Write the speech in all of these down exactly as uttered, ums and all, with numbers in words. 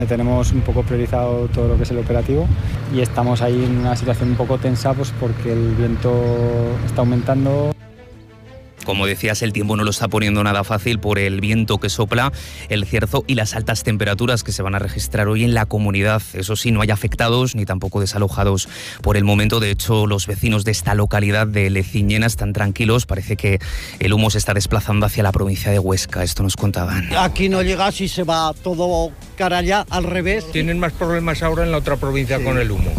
Tenemos un poco priorizado todo lo que es el operativo y estamos ahí en una situación un poco tensa pues porque el viento está aumentando. Como decías, el tiempo no lo está poniendo nada fácil por el viento que sopla, el cierzo y las altas temperaturas que se van a registrar hoy en la comunidad. Eso sí, no hay afectados ni tampoco desalojados por el momento. De hecho, los vecinos de esta localidad de Leciñena están tranquilos. Parece que el humo se está desplazando hacia la provincia de Huesca. Esto nos contaban. Aquí no llega, si se va todo cara allá, al revés. Tienen más problemas ahora en la otra provincia sí. con el humo.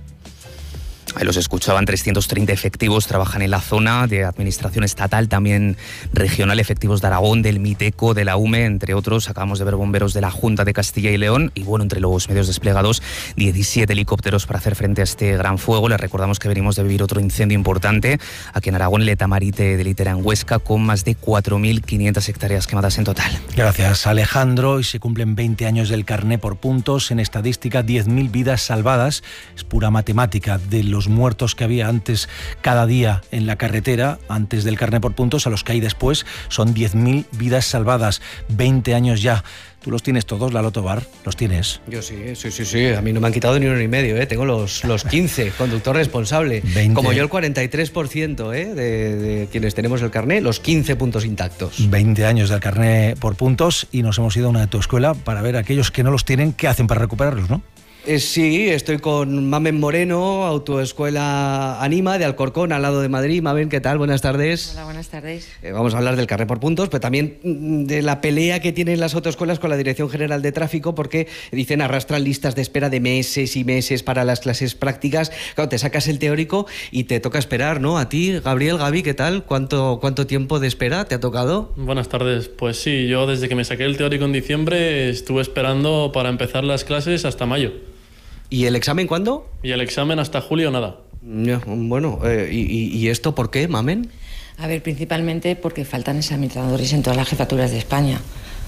Ahí los escuchaban, trescientos treinta efectivos trabajan en la zona de administración estatal, también regional, efectivos de Aragón, del Miteco, de la U M E, entre otros. Acabamos de ver bomberos de la Junta de Castilla y León y, bueno, entre los medios desplegados, diecisiete helicópteros para hacer frente a este gran fuego. Les recordamos que venimos de vivir otro incendio importante aquí en Aragón, el Letamarite de Litera, en Huesca, con más de cuatro mil quinientas hectáreas quemadas en total. Gracias, Alejandro. Y se cumplen veinte años del carné por puntos. En estadística, diez mil vidas salvadas. Es pura matemática. De los muertos que había antes cada día en la carretera, antes del carné por puntos, a los que hay después, son diez mil vidas salvadas. veinte años ya. ¿Tú los tienes todos, Lalo Tobar? ¿Los tienes? Yo sí, sí, sí, sí. A mí no me han quitado ni uno y medio, ¿eh? Tengo los, los quince, conductor responsable. veinte. Como yo el cuarenta y tres por ciento ¿eh? de, de quienes tenemos el carné, los quince puntos intactos. veinte años del carné por puntos y nos hemos ido a una de tu escuela para ver a aquellos que no los tienen, qué hacen para recuperarlos, ¿no? Eh, sí, estoy con Mamen Moreno, Autoescuela Anima, de Alcorcón, al lado de Madrid. Mamen, ¿qué tal? Buenas tardes. Hola, buenas tardes. Eh, vamos a hablar del carné por puntos, pero también de la pelea que tienen las autoescuelas con la Dirección General de Tráfico, porque dicen arrastran listas de espera de meses y meses para las clases prácticas. Claro, te sacas el teórico y te toca esperar, ¿no? A ti, Gabriel, Gaby, ¿qué tal? ¿Cuánto, cuánto tiempo de espera te ha tocado? Buenas tardes. Pues sí, yo desde que me saqué el teórico en diciembre estuve esperando para empezar las clases hasta mayo. ¿Y el examen cuándo? Y el examen hasta julio nada. Ya, bueno, eh, y, ¿y esto por qué, Mamen? A ver, principalmente porque faltan examinadores en todas las jefaturas de España.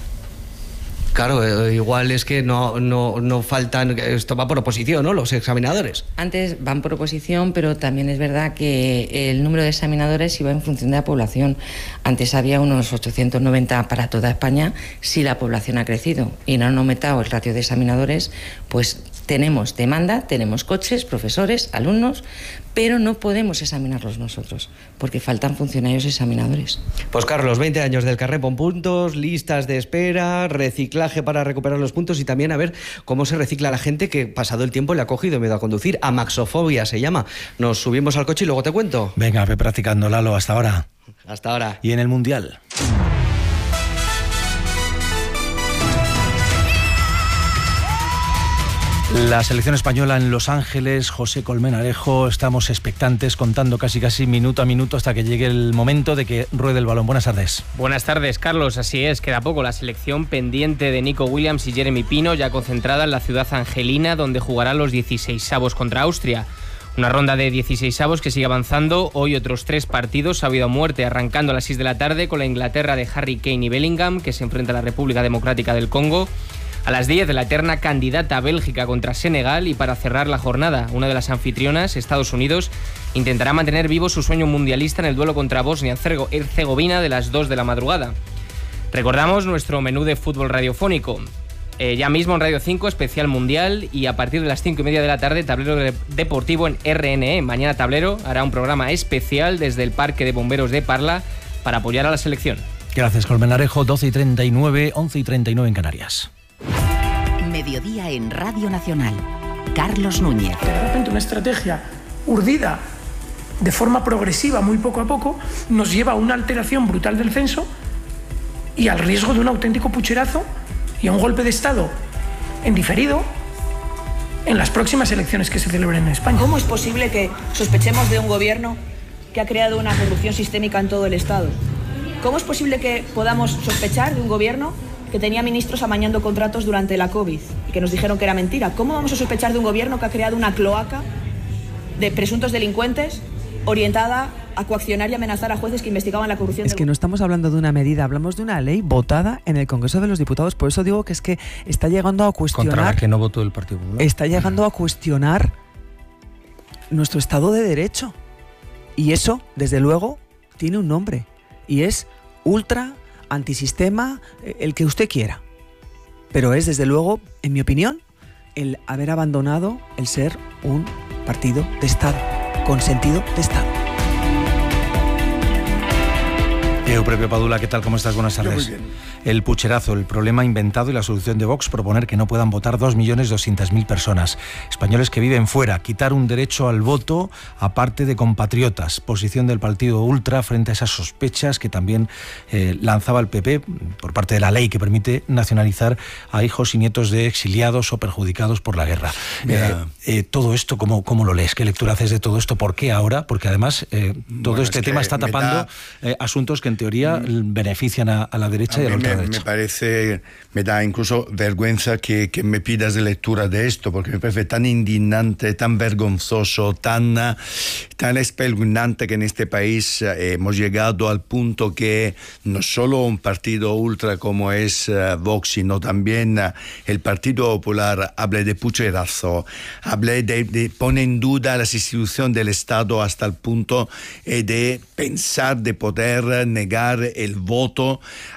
Claro, eh, igual es que no, no, no faltan, esto va por oposición, ¿no? Los examinadores. Antes van por oposición, pero también es verdad que el número de examinadores iba en función de la población. Antes había unos ochocientos noventa para toda España, si la población ha crecido y no han aumentado el ratio de examinadores, pues tenemos demanda, tenemos coches, profesores, alumnos, pero no podemos examinarlos nosotros, porque faltan funcionarios examinadores. Pues Carlos, veinte años del carné por puntos, listas de espera, reciclaje para recuperar los puntos y también a ver cómo se recicla la gente que pasado el tiempo le ha cogido miedo a conducir. Amaxofobia se llama. Nos subimos al coche y luego te cuento. Venga, ve practicando, Lalo, hasta ahora. Hasta ahora. Y en el Mundial. La selección española en Los Ángeles, José Colmenarejo, estamos expectantes, contando casi casi minuto a minuto hasta que llegue el momento de que ruede el balón. Buenas tardes. Buenas tardes, Carlos. Así es, queda poco. La selección pendiente de Nico Williams y Jeremy Pino, ya concentrada en la ciudad angelina, donde jugarán los dieciseisavos contra Austria. Una ronda de dieciseisavos que sigue avanzando. Hoy otros tres partidos ha habido muerte, arrancando a las seis de la tarde con la Inglaterra de Harry Kane y Bellingham, que se enfrenta a la República Democrática del Congo. A las diez, la eterna candidata Bélgica contra Senegal, y para cerrar la jornada, una de las anfitrionas, Estados Unidos, intentará mantener vivo su sueño mundialista en el duelo contra Bosnia-Herzegovina de las dos de la madrugada. Recordamos nuestro menú de fútbol radiofónico. Eh, ya mismo en Radio cinco, especial mundial, y a partir de las cinco y media de la tarde, Tablero de- Deportivo en R N E. Mañana Tablero hará un programa especial desde el Parque de Bomberos de Parla para apoyar a la selección. Gracias, Colmenarejo. doce y treinta y nueve, once y treinta y nueve en Canarias. Mediodía en Radio Nacional. Carlos Núñez. De repente una estrategia urdida de forma progresiva, muy poco a poco, nos lleva a una alteración brutal del censo y al riesgo de un auténtico pucherazo y a un golpe de Estado en diferido en las próximas elecciones que se celebren en España. ¿Cómo es posible que sospechemos de un gobierno que ha creado una corrupción sistémica en todo el Estado? ¿Cómo es posible que podamos sospechar de un gobierno que tenía ministros amañando contratos durante la COVID y que nos dijeron que era mentira? ¿Cómo vamos a sospechar de un gobierno que ha creado una cloaca de presuntos delincuentes orientada a coaccionar y amenazar a jueces que investigaban la corrupción? Es que no estamos hablando de una medida, hablamos de una ley votada en el Congreso de los Diputados. Por eso digo que es que está llegando a cuestionar... Contra la que no votó el Partido Popular. Está llegando a cuestionar nuestro Estado de Derecho. Y eso, desde luego, tiene un nombre. Y es ultra... antisistema, el que usted quiera. pero es desde luego, en mi opinión, el haber abandonado el ser un partido de Estado, con sentido de Estado. Eupropio Padula, ¿qué tal? ¿Cómo estás? Buenas tardes. Muy bien. El pucherazo, el problema inventado y la solución de Vox, proponer que no puedan votar dos millones doscientas mil personas, españoles que viven fuera, quitar un derecho al voto aparte de compatriotas, posición del partido ultra frente a esas sospechas que también eh, lanzaba el P P por parte de la ley que permite nacionalizar a hijos y nietos de exiliados o perjudicados por la guerra. Eh, eh, todo esto, ¿cómo, ¿cómo lo lees? ¿Qué lectura haces de todo esto? ¿Por qué ahora? Porque además eh, todo bueno, este es tema está tapando da... eh, asuntos que en teoría mm. benefician a, a la derecha a y a la ultraderecha. Me parece, me da incluso vergüenza que, que me pidas lectura de esto, porque me parece tan indignante, tan vergonzoso, tan, tan espeluznante que en este país eh, hemos llegado al punto que no solo un partido ultra como es uh, Vox, sino también uh, el Partido Popular hable de pucherazo, hable de, de pone en duda las instituciones del Estado hasta el punto eh, de pensar de poder negar el voto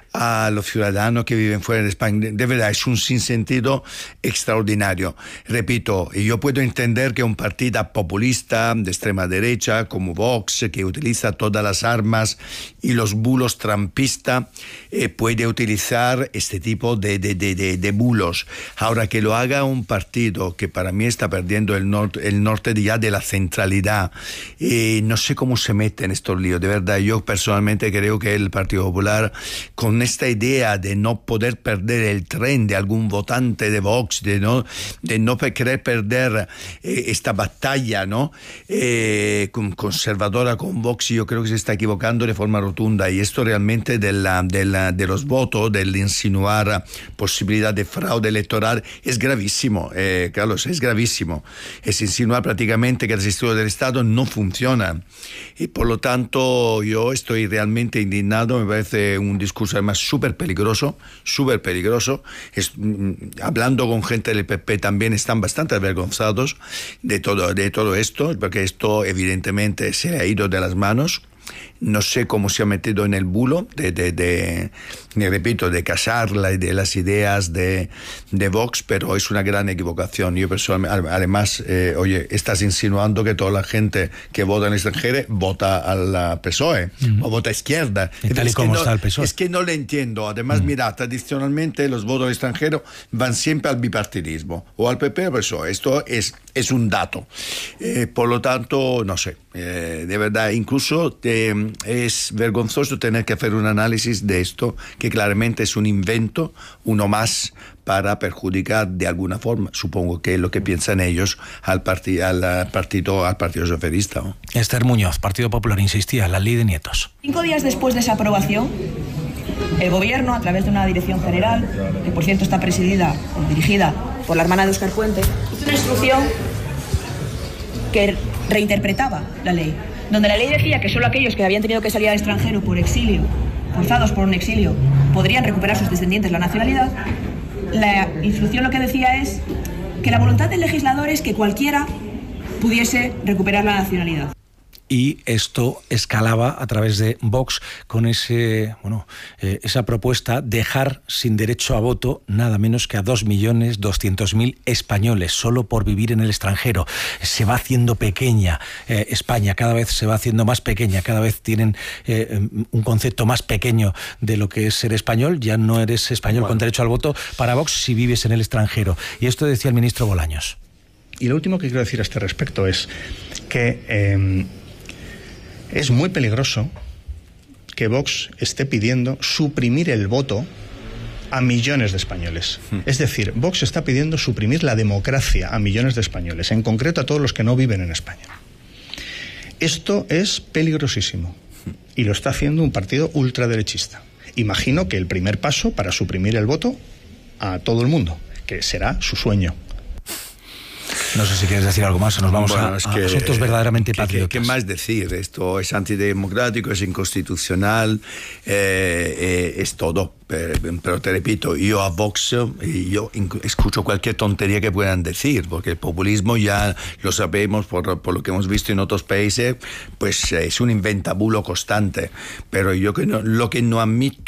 a los ciudadanos que viven fuera de España. De verdad, es un sinsentido extraordinario. Repito, yo puedo entender que un partido populista de extrema derecha como Vox, que utiliza todas las armas y los bulos trampistas, eh, puede utilizar este tipo de, de, de, de, de bulos. Ahora, que lo haga un partido que para mí está perdiendo el, nor el norte ya de la centralidad, eh, no sé cómo se mete en estos líos. De verdad, yo personalmente creo que el Partido Popular, con esta idea de no poder perder el tren de algún votante de Vox, de no, de no querer perder eh, esta batalla, ¿no? Eh, conservadora con Vox, yo creo que se está equivocando de forma rotunda, y esto realmente de, la, de, la, de los votos, del insinuar posibilidad de fraude electoral, es gravísimo, eh, Carlos, es gravísimo. Es insinuar prácticamente que el sistema del Estado no funciona, y por lo tanto yo estoy realmente indignado. Me parece un discurso además súper peligroso, súper peligroso. Es, mm, hablando con gente del P P también están bastante avergonzados de todo, de todo esto, porque esto evidentemente se ha ido de las manos. No sé cómo se ha metido en el bulo de, de, de, de repito, de casar la, de las ideas de, de Vox, pero es una gran equivocación. Yo personalmente, además, eh, oye, estás insinuando que toda la gente que vota en el extranjero vota al P S O E mm. o vota a izquierda. Y tal y como no, está el P S O E. Es que no le entiendo. Además, mm. mira, tradicionalmente los votos extranjeros van siempre al bipartidismo, o al P P o al P S O E. Esto es, es un dato. Eh, por lo tanto, no sé, eh, de verdad, incluso te, es vergonzoso tener que hacer un análisis de esto, que claramente es un invento, uno más, para perjudicar de alguna forma, supongo que es lo que piensan ellos, al, parti al partido al partido socialista, ¿no? Esther Muñoz, Partido Popular, insistía, la ley de nietos. Cinco días después de esa aprobación, el Gobierno, a través de una dirección general, que por cierto está presidida o dirigida por la hermana de Óscar Puente, hizo una instrucción que reinterpretaba la ley, donde la ley decía que solo aquellos que habían tenido que salir al extranjero por exilio, forzados por un exilio, podrían recuperar sus descendientes la nacionalidad. La instrucción lo que decía es que la voluntad del legislador es que cualquiera pudiese recuperar la nacionalidad. Y esto escalaba a través de Vox con ese, bueno, eh, esa propuesta, dejar sin derecho a voto nada menos que a dos millones doscientos mil españoles solo por vivir en el extranjero. Se va haciendo pequeña eh, España, cada vez se va haciendo más pequeña, cada vez tienen eh, un concepto más pequeño de lo que es ser español. Ya no eres español bueno. con derecho al voto para Vox si vives en el extranjero. Y esto decía el ministro Bolaños. Y lo último que quiero decir a este respecto es que eh, es muy peligroso que Vox esté pidiendo suprimir el voto a millones de españoles. Hmm. Es decir, Vox está pidiendo suprimir la democracia a millones de españoles, en concreto a todos los que no viven en España. Esto es peligrosísimo y lo está haciendo un partido ultraderechista. Imagino que el primer paso para suprimir el voto a todo el mundo, que será su sueño. No sé si quieres decir algo más o nos vamos bueno, a, es que, a asuntos verdaderamente que, patriotas. ¿Qué más decir? Esto es antidemocrático, es inconstitucional, eh, eh, es todo. Pero, pero te repito, yo a Vox yo escucho cualquier tontería que puedan decir, porque el populismo ya lo sabemos por, por lo que hemos visto en otros países, pues es un inventabulo constante. Pero yo que no, lo que no admito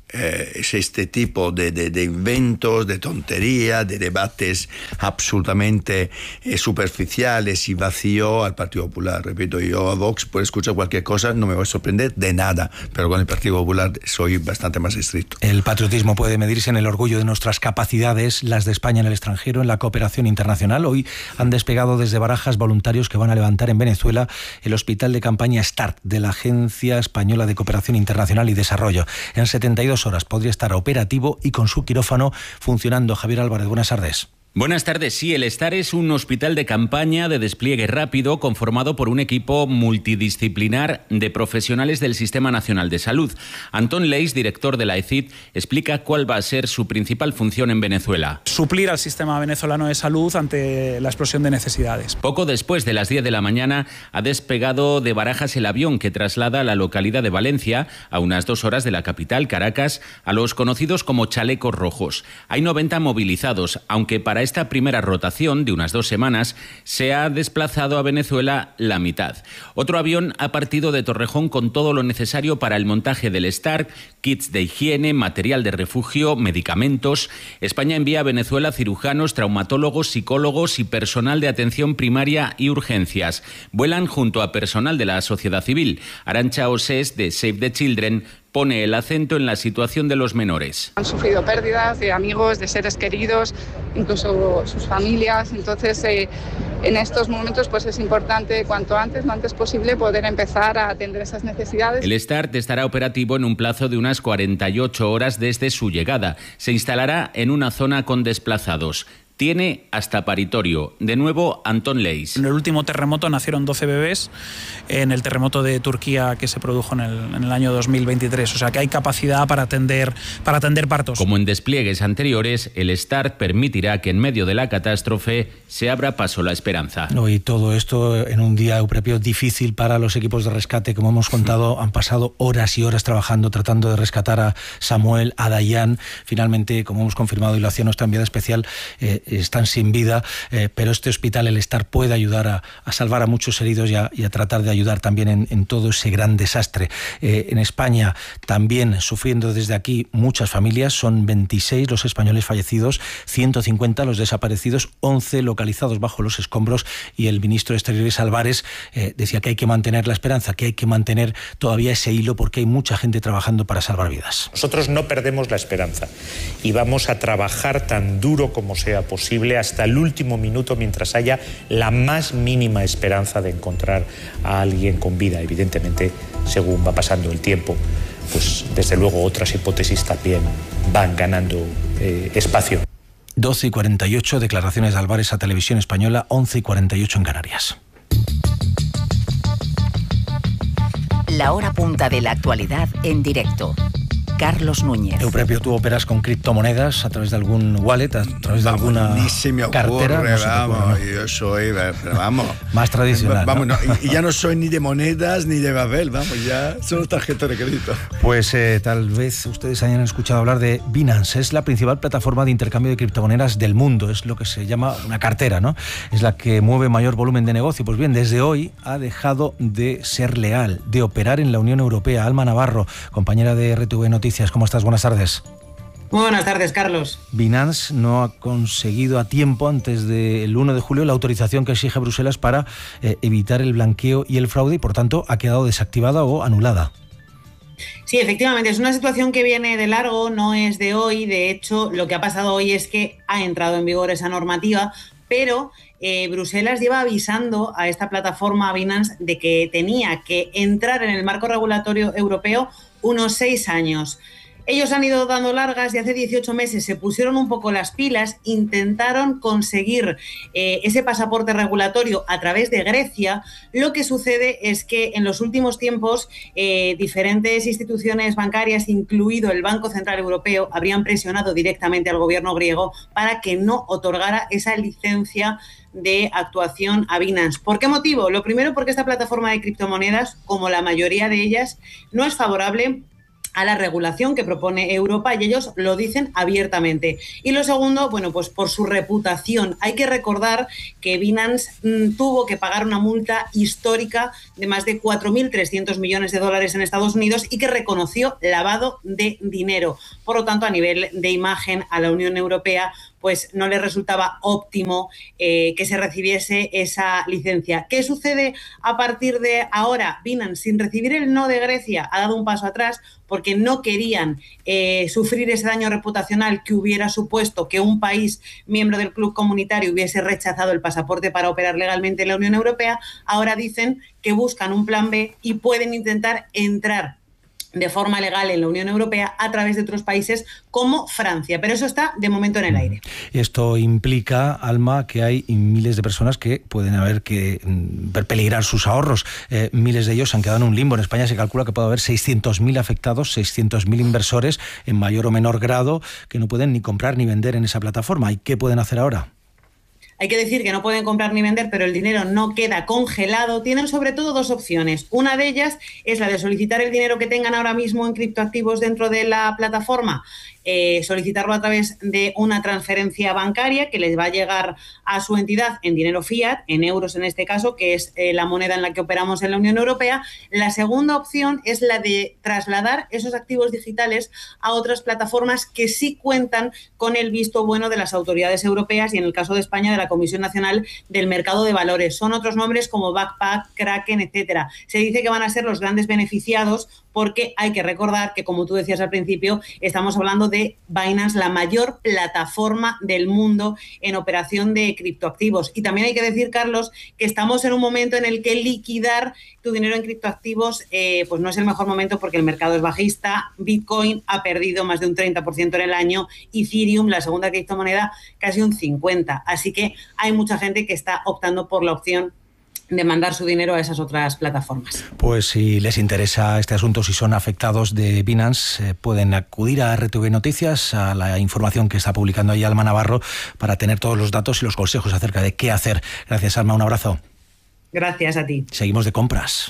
eh, es este tipo de, de, de inventos, de tonterías, de debates absolutamente eh, superficiales y vacío al Partido Popular. Repito, yo a Vox puedo escuchar cualquier cosa, no me voy a sorprender de nada, pero con el Partido Popular soy bastante más estricto. El patriotismo puede medirse en el orgullo de nuestras capacidades, las de España en el extranjero, en la cooperación internacional. Hoy han despegado desde Barajas voluntarios que van a levantar en Venezuela el hospital de campaña START de la Agencia Española de Cooperación Internacional y Desarrollo. En setenta y dos horas podría estar operativo y con su quirófano funcionando. Javier Álvarez, buenas tardes. Buenas tardes. Sí, el START es un hospital de campaña de despliegue rápido conformado por un equipo multidisciplinar de profesionales del Sistema Nacional de Salud. Antón Leis, director de la E C I D, explica cuál va a ser su principal función en Venezuela. Suplir al sistema venezolano de salud ante la explosión de necesidades. Poco después de las diez de la mañana ha despegado de Barajas el avión que traslada a la localidad de Valencia, a unas dos horas de la capital, Caracas, a los conocidos como chalecos rojos. Hay noventa movilizados, aunque para esta primera rotación de unas dos semanas se ha desplazado a Venezuela la mitad. Otro avión ha partido de Torrejón con todo lo necesario para el montaje del START, kits de higiene, material de refugio, medicamentos. España envía a Venezuela cirujanos, traumatólogos, psicólogos y personal de atención primaria y urgencias. Vuelan junto a personal de la sociedad civil. Arantxa Osés, de Save the Children, pone el acento en la situación de los menores. Han sufrido pérdidas de amigos, de seres queridos, incluso sus familias. Entonces, eh, en estos momentos pues es importante cuanto antes, lo antes posible, poder empezar a atender esas necesidades. El START estará operativo en un plazo de unas cuarenta y ocho horas desde su llegada. Se instalará en una zona con desplazados. Tiene hasta paritorio. De nuevo, Antón Leis. En el último terremoto nacieron doce bebés, en el terremoto de Turquía que se produjo en el, en el año dos mil veintitrés. O sea que hay capacidad para atender, para atender partos. Como en despliegues anteriores, el START permitirá que en medio de la catástrofe se abra paso la esperanza. No, y todo esto en un día propio difícil para los equipos de rescate. Como hemos contado, han pasado horas y horas trabajando, tratando de rescatar a Samuel, a Dayan. Finalmente, como hemos confirmado y lo hacía nuestra enviada especial, eh, están sin vida, eh, pero este hospital, el START, puede ayudar a, a salvar a muchos heridos y a, y a tratar de ayudar también en, en todo ese gran desastre. Eh, en España también sufriendo desde aquí muchas familias, son veintiséis los españoles fallecidos, ciento cincuenta los desaparecidos, once localizados bajo los escombros, y el ministro de Exteriores Álvarez eh, decía que hay que mantener la esperanza, que hay que mantener todavía ese hilo porque hay mucha gente trabajando para salvar vidas. Nosotros no perdemos la esperanza y vamos a trabajar tan duro como sea posible hasta el último minuto mientras haya la más mínima esperanza de encontrar a alguien con vida. Evidentemente, según va pasando el tiempo, pues desde luego otras hipótesis también van ganando eh, espacio. doce y cuarenta y ocho, declaraciones de Álvarez a Televisión Española, once y cuarenta y ocho en Canarias. La hora punta de la actualidad en directo. Carlos Núñez. Eupropio, tú operas con criptomonedas a través de algún wallet, a través de vamos, alguna ni se me ocurre, cartera. No vamos, ocurre, ¿no? Yo soy, vamos. Más tradicional. Vamos, ¿no? No, y, y ya no soy ni de monedas ni de papel, vamos, ya son tarjetas de crédito. Pues eh, tal vez ustedes hayan escuchado hablar de Binance. Es la principal plataforma de intercambio de criptomonedas del mundo. Es lo que se llama una cartera, ¿no? Es la que mueve mayor volumen de negocio. Pues bien, desde hoy ha dejado de ser legal, de operar en la Unión Europea. Alma Navarro, compañera de R T V Noticias, ¿cómo estás? Buenas tardes. Muy buenas tardes, Carlos. Binance no ha conseguido a tiempo, antes del uno de julio, la autorización que exige Bruselas para eh, evitar el blanqueo y el fraude y, por tanto, ha quedado desactivada o anulada. Sí, efectivamente, es una situación que viene de largo, no es de hoy. De hecho, lo que ha pasado hoy es que ha entrado en vigor esa normativa, pero eh, Bruselas lleva avisando a esta plataforma Binance de que tenía que entrar en el marco regulatorio europeo unos seis años. Ellos han ido dando largas y hace dieciocho meses se pusieron un poco las pilas, intentaron conseguir eh, ese pasaporte regulatorio a través de Grecia. Lo que sucede es que en los últimos tiempos eh, diferentes instituciones bancarias, incluido el Banco Central Europeo, habrían presionado directamente al gobierno griego para que no otorgara esa licencia de actuación a Binance. ¿Por qué motivo? Lo primero, porque esta plataforma de criptomonedas, como la mayoría de ellas, no es favorable a la regulación que propone Europa y ellos lo dicen abiertamente. Y lo segundo, bueno, pues por su reputación. Hay que recordar que Binance mmm, tuvo que pagar una multa histórica de más de cuatro mil trescientos millones de dólares en Estados Unidos y que reconoció lavado de dinero. Por lo tanto, a nivel de imagen a la Unión Europea, pues no le resultaba óptimo eh, que se recibiese esa licencia. ¿Qué sucede a partir de ahora? Binance, sin recibir el no de Grecia, ha dado un paso atrás porque no querían eh, sufrir ese daño reputacional que hubiera supuesto que un país miembro del club comunitario hubiese rechazado el pasaporte para operar legalmente en la Unión Europea. Ahora dicen que buscan un plan B y pueden intentar entrar de forma legal en la Unión Europea a través de otros países como Francia, pero eso está de momento en el aire. Esto implica, Alma, que hay miles de personas que pueden haber que ver peligrar sus ahorros. Eh, miles de ellos han quedado en un limbo. En España se calcula que puede haber seiscientos mil afectados, seiscientos mil inversores en mayor o menor grado que no pueden ni comprar ni vender en esa plataforma. ¿Y qué pueden hacer ahora? Hay que decir que no pueden comprar ni vender, pero el dinero no queda congelado. Tienen sobre todo dos opciones. Una de ellas es la de solicitar el dinero que tengan ahora mismo en criptoactivos dentro de la plataforma, eh, solicitarlo a través de una transferencia bancaria que les va a llegar a su entidad en dinero fiat, en euros en este caso, que es eh, la moneda en la que operamos en la Unión Europea. La segunda opción es la de trasladar esos activos digitales a otras plataformas que sí cuentan con el visto bueno de las autoridades europeas y en el caso de España de la Comisión Nacional del Mercado de Valores. Son otros nombres como Backpack, Kraken, etcétera. Se dice que van a ser los grandes beneficiados porque hay que recordar que, como tú decías al principio, estamos hablando de Binance, la mayor plataforma del mundo en operación de criptoactivos. Y también hay que decir, Carlos, que estamos en un momento en el que liquidar tu dinero en criptoactivos eh, pues no es el mejor momento porque el mercado es bajista. Bitcoin ha perdido más de un treinta por ciento en el año, Ethereum, la segunda criptomoneda, casi un cincuenta por ciento. Así que hay mucha gente que está optando por la opción de mandar su dinero a esas otras plataformas. Pues si les interesa este asunto, si son afectados de Binance, eh, pueden acudir a R T V Noticias, a la información que está publicando ahí Alma Navarro, para tener todos los datos y los consejos acerca de qué hacer. Gracias, Alma, un abrazo. Gracias a ti. Seguimos de compras.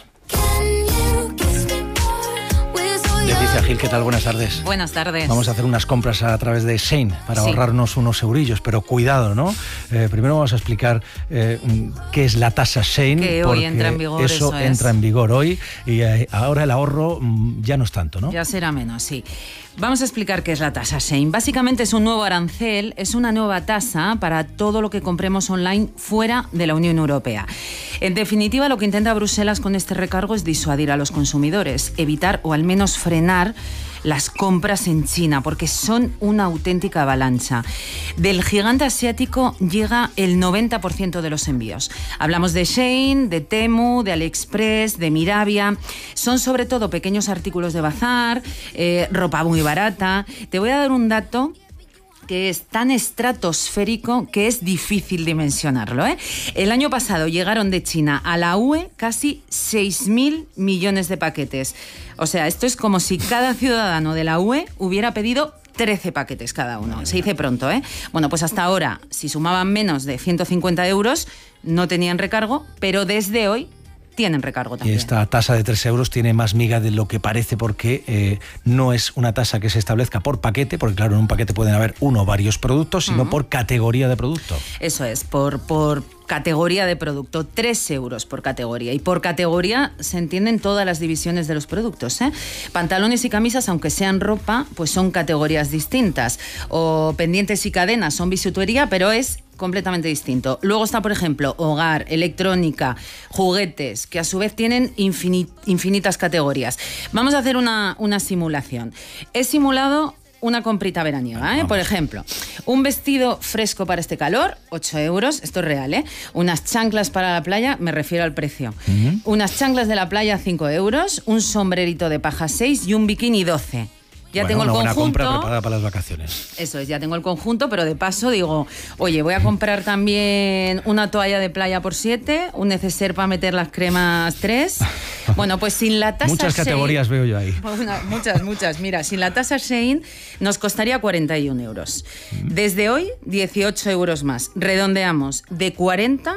Leticia Gil, ¿qué tal? Buenas tardes. Buenas tardes. Vamos a hacer unas compras a través de Shein para sí. ahorrarnos unos eurillos, pero cuidado, ¿no? Eh, primero vamos a explicar eh, qué es la tasa Shein, que hoy entra en vigor, eso, eso entra es. en vigor hoy y eh, ahora el ahorro ya no es tanto, ¿no? Ya será menos, sí. Vamos a explicar qué es la tasa Shein. Básicamente es un nuevo arancel, es una nueva tasa para todo lo que compremos online fuera de la Unión Europea. En definitiva, lo que intenta Bruselas con este recargo es disuadir a los consumidores, evitar o al menos frenar las compras en China, porque son una auténtica avalancha. Del gigante asiático llega el noventa por ciento de los envíos. Hablamos de Shein, de Temu, de AliExpress, de Mirabia. Son sobre todo pequeños artículos de bazar, eh, ropa muy barata. Te voy a dar un dato que es tan estratosférico que es difícil dimensionarlo, ¿eh? El año pasado llegaron de China a la U E casi seis mil millones de paquetes. O sea, esto es como si cada ciudadano de la U E hubiera pedido trece paquetes cada uno. Se dice pronto, ¿eh? Bueno, pues hasta ahora, si sumaban menos de ciento cincuenta euros, no tenían recargo, pero desde hoy tienen recargo también. Y esta tasa de tres euros tiene más miga de lo que parece porque eh, no es una tasa que se establezca por paquete, porque claro, en un paquete pueden haber uno o varios productos, sino uh-huh. por categoría de producto. Eso es, por... por categoría de producto, tres euros por categoría. Y por categoría se entienden todas las divisiones de los productos, ¿eh? Pantalones y camisas, aunque sean ropa, pues son categorías distintas. O pendientes y cadenas son bisutería, pero es completamente distinto. Luego está, por ejemplo, hogar, electrónica, juguetes, que a su vez tienen infinit- infinitas categorías. Vamos a hacer una, una simulación. He simulado una comprita veraniega, ¿eh? Por ejemplo, un vestido fresco para este calor, ocho euros, esto es real, ¿eh? Unas chanclas para la playa, me refiero al precio. Uh-huh. Unas chanclas de la playa, cinco euros, un sombrerito de paja, seis y un bikini, doce. Ya bueno, tengo el una buena conjunto. Compra preparada para las vacaciones. Eso es, ya tengo el conjunto, pero de paso digo, oye, voy a comprar también una toalla de playa por siete, un neceser para meter las cremas tres. Bueno, pues sin la tasa muchas Shein, categorías veo yo ahí. Una, muchas, muchas. Mira, sin la tasa Shein nos costaría cuarenta y un euros. Desde hoy, dieciocho euros más. Redondeamos de cuarenta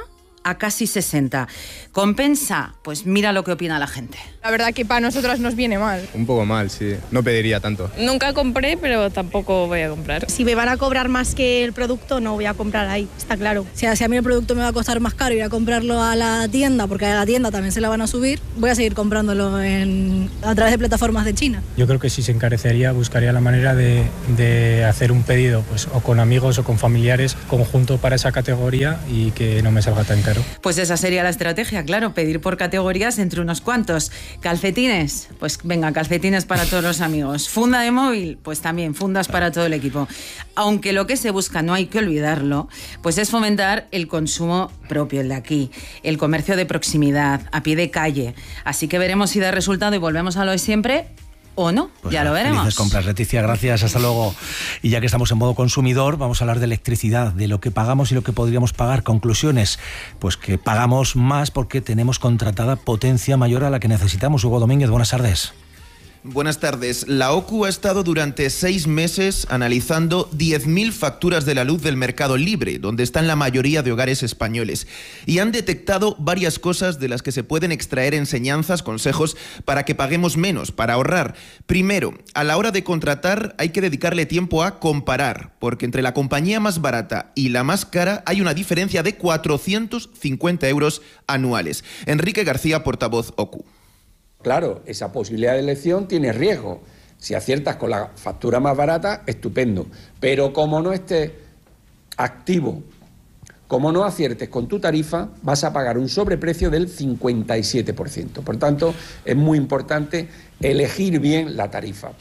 a casi sesenta. ¿Compensa? Pues mira lo que opina la gente. La verdad que para nosotras nos viene mal. Un poco mal, sí. No pediría tanto. Nunca compré, pero tampoco voy a comprar. Si me van a cobrar más que el producto, no voy a comprar ahí, está claro. O sea, si a mí el producto me va a costar más caro ir a comprarlo a la tienda, porque a la tienda también se la van a subir, voy a seguir comprándolo en, a través de plataformas de China. Yo creo que si se encarecería, buscaría la manera de, de hacer un pedido, pues o con amigos o con familiares, conjunto para esa categoría y que no me salga tan caro. Pues esa sería la estrategia, claro, pedir por categorías entre unos cuantos. ¿Calcetines? Pues venga, calcetines para todos los amigos. ¿Funda de móvil? Pues también, fundas para todo el equipo. Aunque lo que se busca, no hay que olvidarlo, pues es fomentar el consumo propio, el de aquí, el comercio de proximidad, a pie de calle. Así que veremos si da resultado y volvemos a lo de siempre. ¿O no? Pues ya lo veremos. Felices compras, Leticia, gracias, hasta luego. Y ya que estamos en modo consumidor, vamos a hablar de electricidad, de lo que pagamos y lo que podríamos pagar. Conclusiones, pues que pagamos más porque tenemos contratada potencia mayor a la que necesitamos. Hugo Domínguez, buenas tardes. Buenas tardes. La O C U ha estado durante seis meses analizando diez mil facturas de la luz del mercado libre, donde están la mayoría de hogares españoles, y han detectado varias cosas de las que se pueden extraer enseñanzas, consejos para que paguemos menos, para ahorrar. Primero, a la hora de contratar hay que dedicarle tiempo a comparar, porque entre la compañía más barata y la más cara hay una diferencia de cuatrocientos cincuenta euros anuales. Enrique García, portavoz O C U. Claro, esa posibilidad de elección tiene riesgo. Si aciertas con la factura más barata, estupendo. Pero como no estés activo, como no aciertes con tu tarifa, vas a pagar un sobreprecio del cincuenta y siete por ciento. Por tanto, es muy importante elegir bien la tarifa.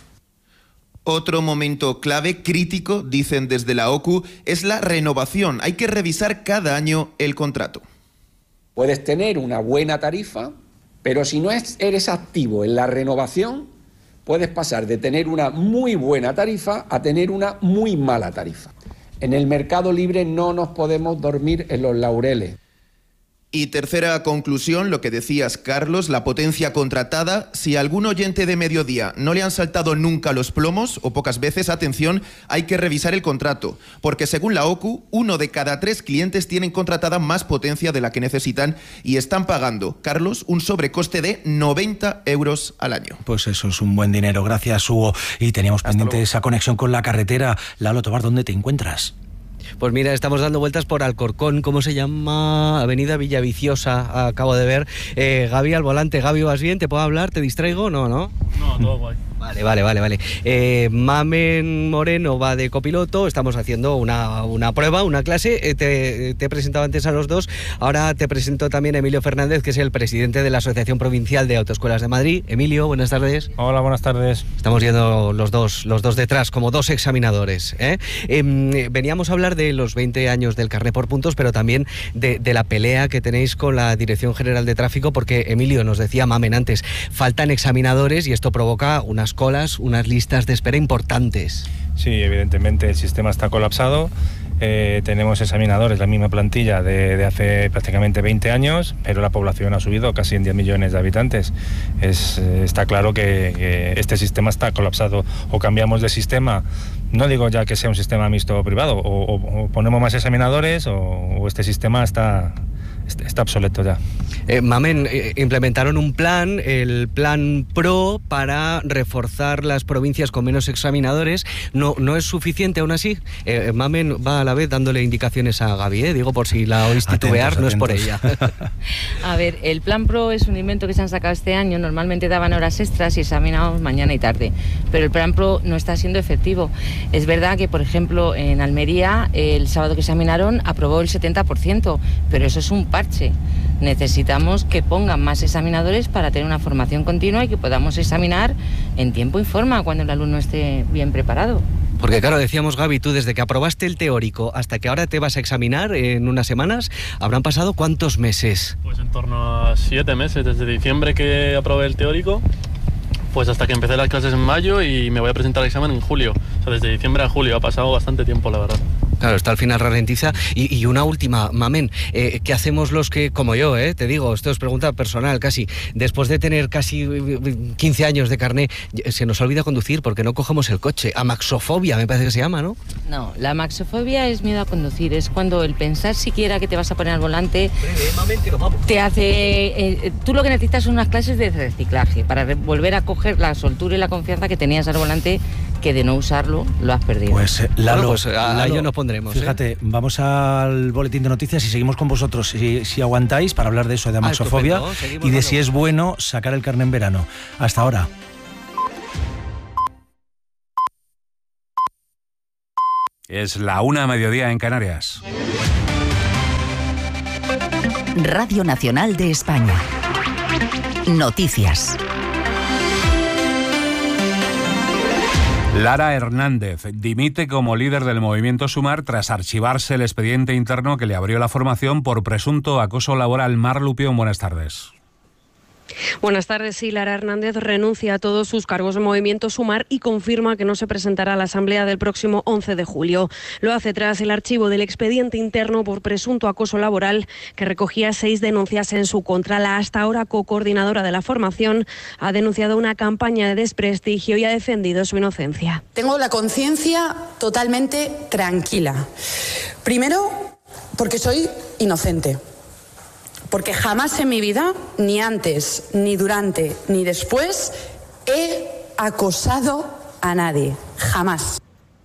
Otro momento clave, crítico, dicen desde la O C U, es la renovación. Hay que revisar cada año el contrato. Puedes tener una buena tarifa, pero si no eres activo en la renovación, puedes pasar de tener una muy buena tarifa a tener una muy mala tarifa. En el mercado libre no nos podemos dormir en los laureles. Y tercera conclusión, lo que decías, Carlos, la potencia contratada. Si a algún oyente de Mediodía no le han saltado nunca los plomos, o pocas veces, atención, hay que revisar el contrato. Porque según la O C U, uno de cada tres clientes tienen contratada más potencia de la que necesitan y están pagando, Carlos, un sobrecoste de noventa euros al año. Pues eso es un buen dinero. Gracias, Hugo. Y teníamos Hasta pendiente luego. Esa conexión con la carretera. Lalo Tobar, ¿dónde te encuentras? Pues mira, estamos dando vueltas por Alcorcón, ¿cómo se llama? Avenida Villaviciosa, acabo de ver. Eh, Gaby al volante. Gaby, ¿vas bien? ¿Te puedo hablar? ¿Te distraigo? No, ¿no? No, todo guay. Vale, vale, vale, vale. Eh, Mamen Moreno va de copiloto, estamos haciendo una, una prueba, una clase. Eh, te, te he presentado antes a los dos, ahora te presento también a Emilio Fernández, que es el presidente de la Asociación Provincial de Autoescuelas de Madrid. Emilio, buenas tardes. Hola, buenas tardes. Estamos yendo los dos, los dos detrás, como dos examinadores. ¿eh? Eh, veníamos a hablar de los veinte años del carné por puntos, pero también de, de la pelea que tenéis con la Dirección General de Tráfico, porque Emilio, nos decía Mamen antes, faltan examinadores y esto provoca unas colas, unas listas de espera importantes. Sí, evidentemente el sistema está colapsado. Eh, tenemos examinadores, la misma plantilla de, de hace prácticamente veinte años, pero la población ha subido casi en diez millones de habitantes. Es, está claro que, que este sistema está colapsado. O cambiamos de sistema, no digo ya que sea un sistema mixto o privado, o, o, o ponemos más examinadores o, o este sistema está... Está obsoleto ya. Eh, Mamen, eh, implementaron un plan, el Plan Pro, para reforzar las provincias con menos examinadores. ¿No, no es suficiente aún así? Eh, Mamen va a la vez dándole indicaciones a Gaby, ¿eh? Digo por si la oís titubear, atentos, no atentos. Es por ella. A ver, el Plan Pro es un invento que se han sacado este año. Normalmente daban horas extras y examinábamos mañana y tarde. Pero el Plan Pro no está siendo efectivo. Es verdad que, por ejemplo, en Almería, el sábado que examinaron, aprobó el setenta por ciento, pero eso es un parche. Necesitamos que pongan más examinadores para tener una formación continua y que podamos examinar en tiempo y forma cuando el alumno esté bien preparado. Porque claro, decíamos, Gaby, tú desde que aprobaste el teórico hasta que ahora te vas a examinar en unas semanas, ¿habrán pasado cuántos meses? Pues en torno a siete meses, desde diciembre que aprobé el teórico, pues hasta que empecé las clases en mayo y me voy a presentar el examen en julio. O sea, desde diciembre a julio ha pasado bastante tiempo, la verdad. Claro, esto al final ralentiza. Y, y una última, Mamen, eh, ¿qué hacemos los que, como yo, eh, te digo, esto es pregunta personal casi, después de tener casi quince años de carné, se nos olvida conducir porque no cogemos el coche? Amaxofobia, me parece que se llama, ¿no? No, la amaxofobia es miedo a conducir, es cuando el pensar siquiera que te vas a poner al volante te hace... Eh, tú lo que necesitas son unas clases de reciclaje para volver a coger la soltura y la confianza que tenías al volante, que de no usarlo lo has perdido. Pues eh, Lalo, bueno, pues a, Lalo, a ello nos pondremos. Fíjate, ¿eh? Vamos al boletín de noticias y seguimos con vosotros, si, si aguantáis, para hablar de eso, de amaxofobia ah, seguimos, y de Lalo. si es bueno sacar el carné en verano. Hasta ahora. Es la una a mediodía en Canarias. Radio Nacional de España. Noticias. Lara Hernández dimite como líder del movimiento Sumar tras archivarse el expediente interno que le abrió la formación por presunto acoso laboral. Mar Lupión, buenas tardes. Buenas tardes. Sí, Lara Hernández renuncia a todos sus cargos de Movimiento Sumar y confirma que no se presentará a la Asamblea del próximo once de julio. Lo hace tras el archivo del expediente interno por presunto acoso laboral que recogía seis denuncias en su contra. La hasta ahora co-coordinadora de la formación ha denunciado una campaña de desprestigio y ha defendido su inocencia. Tengo la conciencia totalmente tranquila. Primero, porque soy inocente. Porque jamás en mi vida, ni antes, ni durante, ni después, he acosado a nadie. Jamás.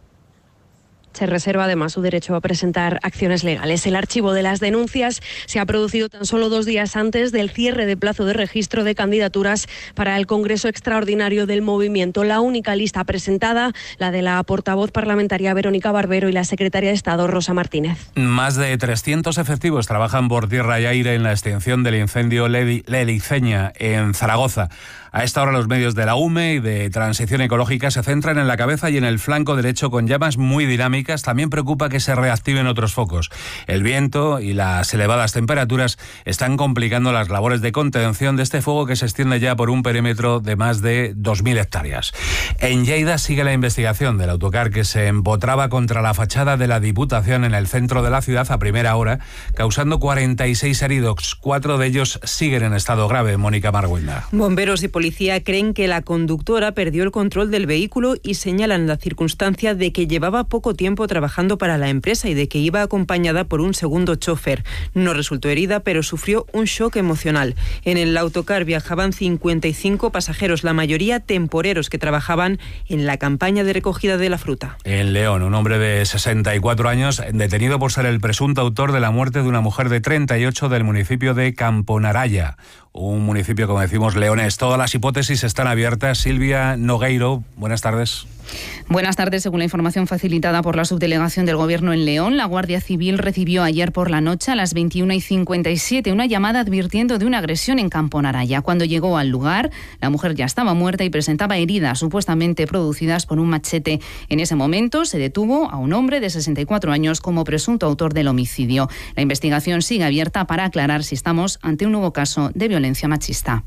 Se reserva además su derecho a presentar acciones legales. El archivo de las denuncias se ha producido tan solo dos días antes del cierre de plazo de registro de candidaturas para el Congreso Extraordinario del Movimiento. La única lista presentada, la de la portavoz parlamentaria Verónica Barbero y la secretaria de Estado Rosa Martínez. Más de trescientos efectivos trabajan por tierra y aire en la extinción del incendio Leliceña en Zaragoza. A esta hora los medios de la U M E y de Transición Ecológica se centran en la cabeza y en el flanco derecho con llamas muy dinámicas. También preocupa que se reactiven otros focos. El viento y las elevadas temperaturas están complicando las labores de contención de este fuego que se extiende ya por un perímetro de más de dos mil hectáreas. En Lleida sigue la investigación del autocar que se empotraba contra la fachada de la Diputación en el centro de la ciudad a primera hora, causando cuarenta y seis heridos. Cuatro de ellos siguen en estado grave. Mónica Marguenda. Bomberos y policía creen que la conductora perdió el control del vehículo y señalan la circunstancia de que llevaba poco tiempo trabajando para la empresa y de que iba acompañada por un segundo chofer. No resultó herida, pero sufrió un shock emocional. En el autocar viajaban cincuenta y cinco pasajeros, la mayoría temporeros que trabajaban en la campaña de recogida de la fruta. En León, un hombre de sesenta y cuatro años detenido por ser el presunto autor de la muerte de una mujer de treinta y ocho del municipio de Camponaraya. Un municipio, como decimos, leonés. Todas las hipótesis están abiertas. Silvia Nogueiro, buenas tardes. Buenas tardes. Según la información facilitada por la subdelegación del Gobierno en León, la Guardia Civil recibió ayer por la noche a las veintiuna y cincuenta y siete una llamada advirtiendo de una agresión en Camponaraya. Cuando llegó al lugar, la mujer ya estaba muerta y presentaba heridas supuestamente producidas por un machete. En ese momento se detuvo a un hombre de sesenta y cuatro años como presunto autor del homicidio. La investigación sigue abierta para aclarar si estamos ante un nuevo caso de violencia machista.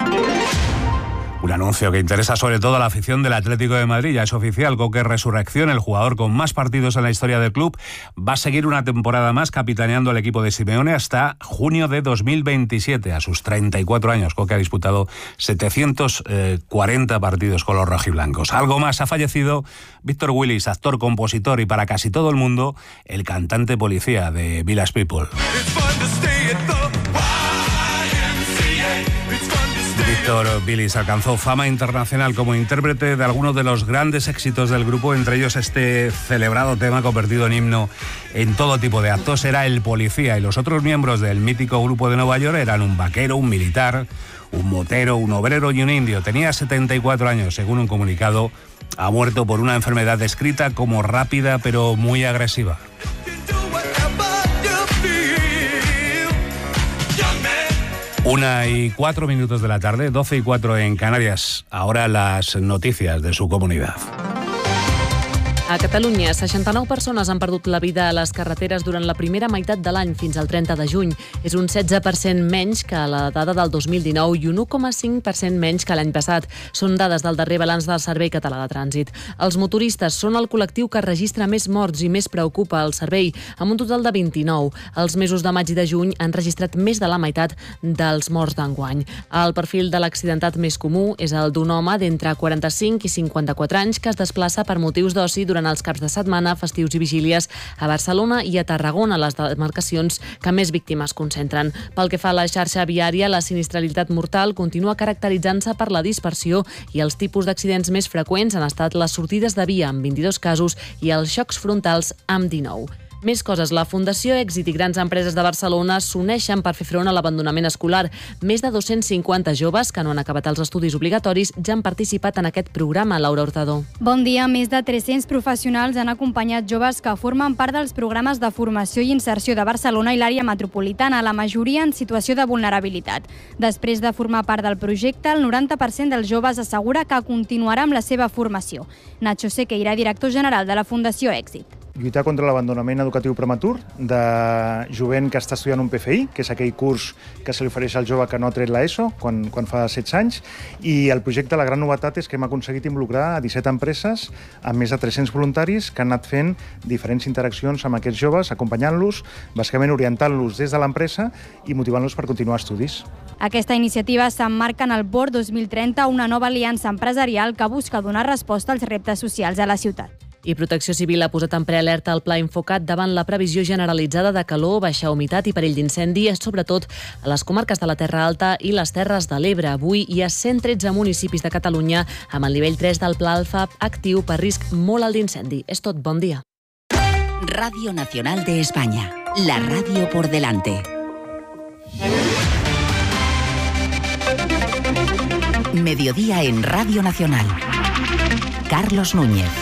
Un anuncio que interesa sobre todo a la afición del Atlético de Madrid. Ya es oficial, Coque Resurrección, el jugador con más partidos en la historia del club, va a seguir una temporada más capitaneando al equipo de Simeone hasta junio de dos mil veintisiete. A sus treinta y cuatro años, Coque ha disputado setecientos cuarenta partidos con los rojiblancos. Algo más, ha fallecido Víctor Willis, actor, compositor y para casi todo el mundo, el cantante policía de Village People. Víctor Willis alcanzó fama internacional como intérprete de algunos de los grandes éxitos del grupo, entre ellos este celebrado tema convertido en himno en todo tipo de actos. Era el policía y los otros miembros del mítico grupo de Nueva York eran un vaquero, un militar, un motero, un obrero y un indio. Tenía setenta y cuatro años, según un comunicado. Ha muerto por una enfermedad descrita como rápida pero muy agresiva. Una y cuatro minutos de la tarde, doce y cuatro en Canarias. Ahora las noticias de su comunidad. A Catalunya, seixanta-nou persones han perdut la vida a les carreteres durant la primera meitat de l'any fins al trenta de juny. És un setze per cent menys que la dada del dos mil dinou i un u coma cinc per cent menys que l'any passat. Són dades del darrer balanç del Servei Català de Trànsit. Els motoristes són el col·lectiu que registra més morts i més preocupa el servei, amb un total de vint-i-nou. Els mesos de maig i de juny han registrat més de la meitat dels morts d'enguany. El perfil de l'accidentat més comú és el d'un home d'entre quaranta-cinc i cinquanta-quatre anys que es desplaça per motius d'oci durant els caps de setmana, festius i vigílies a Barcelona i a Tarragona, les demarcacions que més víctimes concentren. Pel que fa a la xarxa viària, la sinistralitat mortal continua caracteritzant-se per la dispersió i els tipus d'accidents més freqüents han estat les sortides de via, amb vint-i-dos casos, i els xocs frontals, amb dinou. Més coses. La Fundació Èxit i grans empreses de Barcelona s'uneixen per fer front a l'abandonament escolar. Més de dos-cents cinquanta joves que no han acabat els estudis obligatoris ja han participat en aquest programa. Laura Hurtado. Bon dia. Més de tres-cents professionals han acompanyat joves que formen part dels programes de formació i inserció de Barcelona i l'àrea metropolitana, la majoria en situació de vulnerabilitat. Després de formar part del projecte, el noranta per cent dels joves assegura que continuarà amb la seva formació. Nacho Sequeira, director general de la Fundació Èxit. Lluitar contra l'abandonament educatiu prematur de jovent que està estudiant un P F I, que és aquell curs que se li ofereix al jove que no ha tret l'ESO quan, quan fa setze anys, i el projecte, la gran novetat és que hem aconseguit involucrar a disset empreses amb més de tres-cents voluntaris que han anat fent diferents interaccions amb aquests joves, acompanyant-los, bàsicament orientant-los des de l'empresa i motivant-los per continuar estudis. Aquesta iniciativa s'emmarca en el Board dos mil trenta, una nova aliança empresarial que busca donar resposta als reptes socials a la ciutat. I Protecció Civil ha posat en prealerta el pla Infocat davant la previsió generalitzada de calor, baixa humitat i perill d'incendi, sobretot a les comarques de la Terra Alta i les Terres de l'Ebre. Avui hi ha cent tretze municipis de Catalunya amb el nivell tres del Pla Alfa actiu per risc molt alt d'incendi. És tot, bon dia. Radio Nacional de España, la radio por delante. Mediodía en Radio Nacional. Carlos Núñez.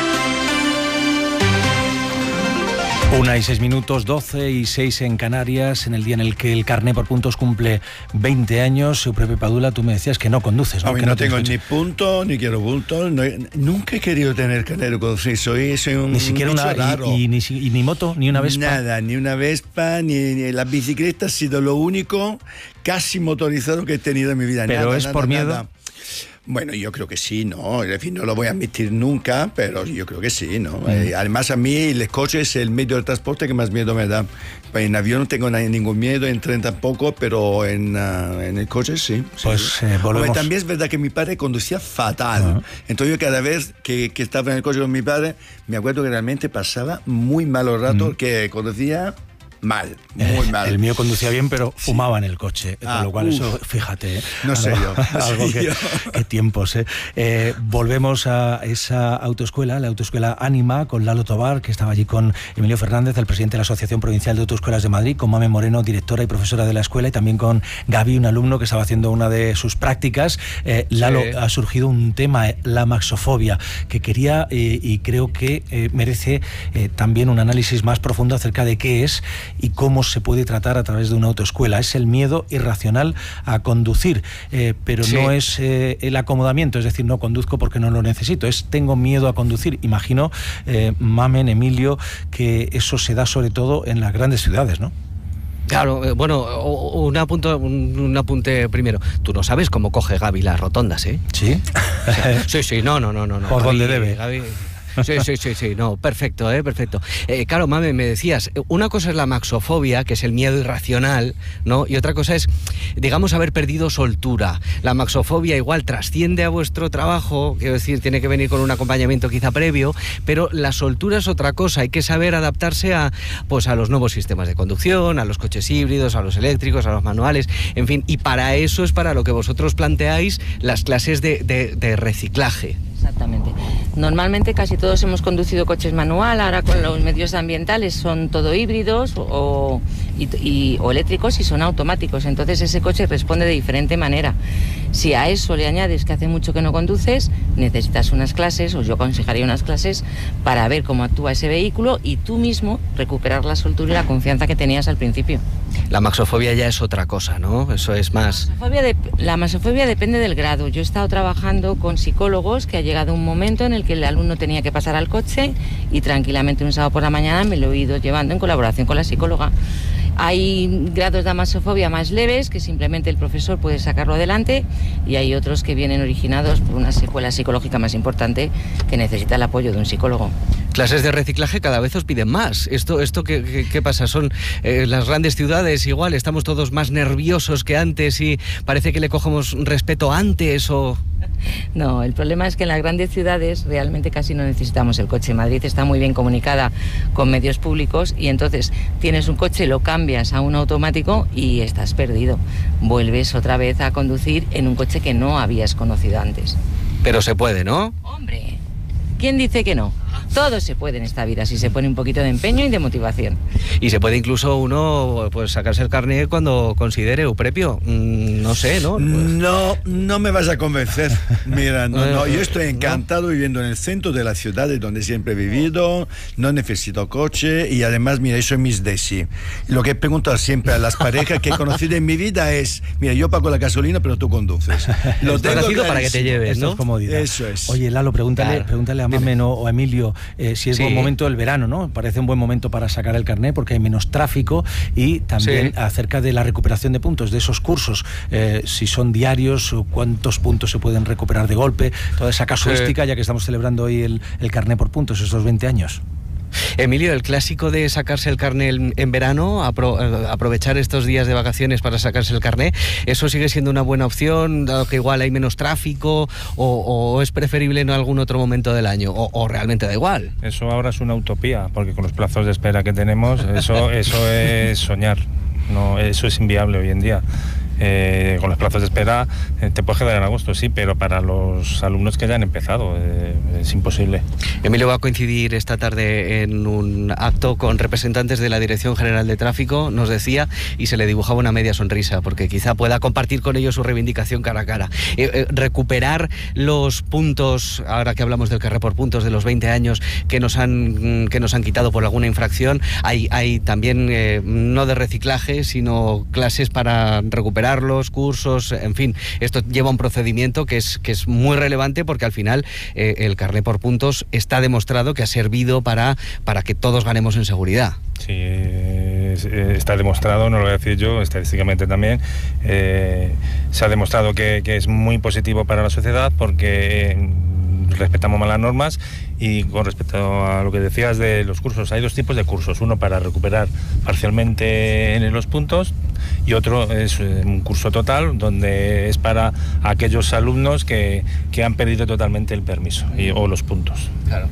Una y seis minutos, doce y seis en Canarias, en el día en el que el carné por puntos cumple veinte años. Pepe Padula, tú me decías que no conduces, ¿no? A mí que no, no tengo ni punto, ni quiero punto. No, nunca he querido tener carnet de conducir. Soy, soy un Ni siquiera una, y, y, ni, y ni moto, ni una Vespa. Nada, ni una Vespa, ni, ni la bicicleta ha sido lo único casi motorizado que he tenido en mi vida. Pero nada, es nada, por miedo. Nada. Bueno, yo creo que sí, ¿no? En fin, no lo voy a admitir nunca, pero yo creo que sí, ¿no? Mm. Eh, además, a mí el coche es el medio de transporte que más miedo me da. En avión no tengo ningún miedo, en tren tampoco, pero en, uh, en el coche sí. Pues sí. Eh, volvemos. Hombre, también es verdad que mi padre conducía fatal. Uh-huh. Entonces yo cada vez que, que estaba en el coche con mi padre, me acuerdo que realmente pasaba muy malos ratos, uh-huh. que conducía... mal, muy eh, mal. El mío conducía bien, pero sí. fumaba en el coche, ah, con lo cual uf. eso, fíjate. ¿eh? No sé algo, yo. No algo sé que, yo. Qué tiempos, ¿eh? ¿eh? Volvemos a esa autoescuela, la autoescuela Ánima, con Lalo Tobar, que estaba allí con Emilio Fernández, el presidente de la Asociación Provincial de Autoescuelas de Madrid, con Mame Moreno, directora y profesora de la escuela, y también con Gaby, un alumno que estaba haciendo una de sus prácticas. Eh, Lalo, sí. ha surgido un tema, eh, la maxofobia, que quería eh, y creo que eh, merece eh, también un análisis más profundo acerca de qué es y cómo se puede puede tratar a través de una autoescuela. Es el miedo irracional a conducir, eh, pero sí. no es eh, el acomodamiento, es decir, no conduzco porque no lo necesito, es tengo miedo a conducir. Imagino, eh, Mamen, Emilio, que eso se da sobre todo en las grandes ciudades, ¿no? Claro, bueno, un apunte, un apunte primero. Tú no sabes cómo coge Gaby las rotondas, ¿eh? ¿Sí? sí, sí, no, no, no, no. ¿Por Gaby, dónde debe? Gaby... Sí, sí, sí, sí, no, perfecto, eh, perfecto. Eh, claro, Mame, me decías, una cosa es la maxofobia, que es el miedo irracional, ¿no? Y otra cosa es, digamos, haber perdido soltura. La maxofobia igual trasciende a vuestro trabajo, quiero decir, tiene que venir con un acompañamiento quizá previo, pero la soltura es otra cosa, hay que saber adaptarse a, pues, a los nuevos sistemas de conducción, a los coches híbridos, a los eléctricos, a los manuales, en fin, y para eso es para lo que vosotros planteáis las clases de, de, de reciclaje. Exactamente. Normalmente casi todos hemos conducido coches manual, ahora con los medios ambientales son todo híbridos o y, y, o eléctricos y son automáticos, entonces ese coche responde de diferente manera. Si a eso le añades que hace mucho que no conduces, necesitas unas clases, o yo aconsejaría unas clases, para ver cómo actúa ese vehículo y tú mismo recuperar la soltura y la confianza que tenías al principio. La maxofobia ya es otra cosa, ¿no? Eso es más... La maxofobia, de, la maxofobia depende del grado. Yo he estado trabajando con psicólogos que ha llegado un momento en el que el alumno tenía que pasar al coche y tranquilamente un sábado por la mañana me lo he ido llevando en colaboración con la psicóloga. Hay grados de amasofobia más leves, que simplemente el profesor puede sacarlo adelante, y hay otros que vienen originados por una secuela psicológica más importante que necesita el apoyo de un psicólogo. Clases de reciclaje cada vez os piden más. ¿Esto, esto qué, qué, qué pasa? ¿Son eh, las grandes ciudades igual? ¿Estamos todos más nerviosos que antes y parece que le cogemos respeto antes o...? No, el problema es que en las grandes ciudades realmente casi no necesitamos el coche. Madrid está muy bien comunicada con medios públicos y entonces tienes un coche, lo cambias a un automático y estás perdido. Vuelves otra vez a conducir en un coche que no habías conocido antes. Pero se puede, ¿no? Hombre, ¿quién dice que no? Todo se puede en esta vida si se pone un poquito de empeño y de motivación. Y se puede incluso uno pues sacarse el carnet cuando considere Euprepio. Mm, no sé, ¿no? Pues... No, no me vas a convencer. Mira, no, no, yo estoy encantado ¿no? viviendo en el centro de la ciudad, de donde siempre he vivido, no necesito coche y además, mira, eso es mis desi. Lo que he preguntado siempre a las parejas que he conocido en mi vida es, mira, yo pago la gasolina, pero tú conduces. Lo tengo clarísimo para que te lleves, ¿no? Es comodidad. Eso es. Oye, Lalo, pregúntale, Claro. pregúntale a Mamen o a Emilio eh, si es Sí. buen momento el verano, ¿no? Parece un buen momento para sacar el carnet porque hay menos tráfico y también Sí. acerca de la recuperación de puntos, de esos cursos, eh, si son diarios, o cuántos puntos se pueden recuperar de golpe, toda esa casuística, sí. ya que estamos celebrando hoy el, el carnet por puntos, estos veinte años. Emilio, el clásico de sacarse el carné en verano, apro aprovechar estos días de vacaciones para sacarse el carné, ¿eso sigue siendo una buena opción, dado que igual hay menos tráfico, o, o es preferible en algún otro momento del año, o, o realmente da igual? Eso ahora es una utopía, porque con los plazos de espera que tenemos, eso, eso es soñar, no, eso es inviable hoy en día. Eh, con los plazos de espera eh, te puedes quedar en agosto, sí, pero para los alumnos que ya han empezado eh, es imposible. Emilio va a coincidir esta tarde en un acto con representantes de la Dirección General de Tráfico, nos decía, y se le dibujaba una media sonrisa, porque quizá pueda compartir con ellos su reivindicación cara a cara. Eh, eh, recuperar los puntos, ahora que hablamos del carné por puntos, de los veinte años que nos han, que nos han quitado por alguna infracción, hay, hay también, eh, no de reciclaje, sino clases para recuperar los cursos, en fin, esto lleva un procedimiento que es, que es muy relevante porque al final eh, el carné por puntos está demostrado que ha servido para, para que todos ganemos en seguridad. Sí, está demostrado, no lo voy a decir yo, estadísticamente también, eh, se ha demostrado que, que es muy positivo para la sociedad porque eh, respetamos más las normas. Y con respecto a lo que decías de los cursos, hay dos tipos de cursos, uno para recuperar parcialmente en los puntos y otro es un curso total donde es para aquellos alumnos que, que han perdido totalmente el permiso y, o los puntos. Claro.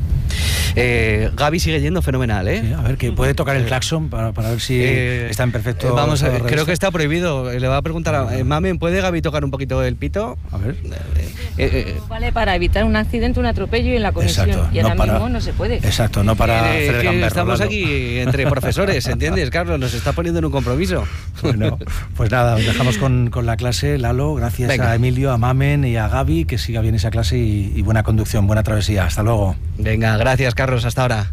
Eh, Gaby sigue yendo fenomenal, ¿eh? Sí, a ver, que puede tocar el claxon para, para ver si eh, está en perfecto... Eh, vamos a ver, revista. Creo que está prohibido. Le va a preguntar a... Eh, Mamen, ¿puede Gaby tocar un poquito el pito? A ver. Eh, eh, vale para evitar un accidente, un atropello y en la conexión. Exacto, y ahora no para, mismo no se puede. Exacto, no para eh, hacer el gamberro, estamos Lalo. aquí entre profesores, ¿entiendes, Carlos? Nos está poniendo en un compromiso. Bueno, pues nada, os dejamos con, con la clase, Lalo. Gracias Venga. a Emilio, a Mamen y a Gaby, que siga bien esa clase y, y buena conducción, buena travesía. Hasta luego. Venga, gracias, Carlos. Hasta ahora.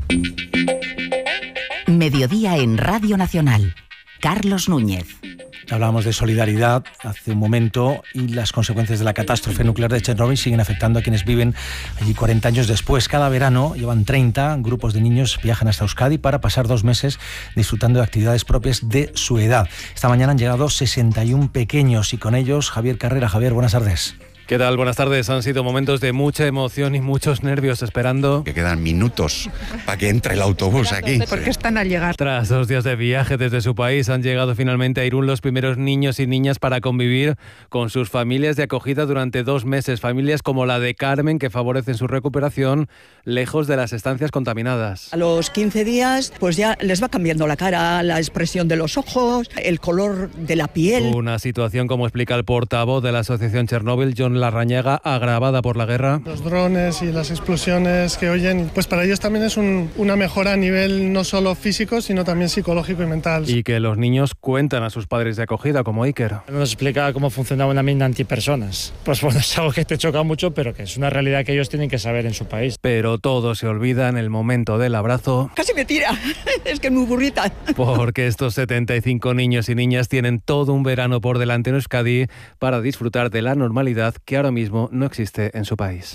Mediodía en Radio Nacional. Carlos Núñez. Hablábamos de solidaridad hace un momento y las consecuencias de la catástrofe nuclear de Chernóbil siguen afectando a quienes viven allí cuarenta años después. Cada verano llevan treinta grupos de niños, viajan hasta Euskadi para pasar dos meses disfrutando de actividades propias de su edad. Esta mañana han llegado sesenta y uno pequeños y con ellos Javier Carrera. Javier, buenas tardes. ¿Qué tal? Buenas tardes. Han sido momentos de mucha emoción y muchos nervios esperando... Que quedan minutos para que entre el autobús aquí. Porque están al llegar. Tras dos días de viaje desde su país, han llegado finalmente a Irún los primeros niños y niñas para convivir con sus familias de acogida durante dos meses. Familias como la de Carmen, que favorecen su recuperación lejos de las estancias contaminadas. A los quince días, pues ya les va cambiando la cara, la expresión de los ojos, el color de la piel. Una situación, como explica el portavoz de la Asociación Chernóbil, John John Larrañaga, agravada por la guerra. Los drones y las explosiones que oyen, pues para ellos también es un, una mejora a nivel no solo físico, sino también psicológico y mental. Y que los niños cuentan a sus padres de acogida, como Iker. Nos explica cómo funciona una mina antipersonas. Pues bueno, es algo que te choca mucho, pero que es una realidad que ellos tienen que saber en su país. Pero todo se olvida en el momento del abrazo. Casi me tira, es que es muy burrita. Porque estos setenta y cinco niños y niñas tienen todo un verano por delante en Euskadi para disfrutar de la normalidad que ahora mismo no existe en su país.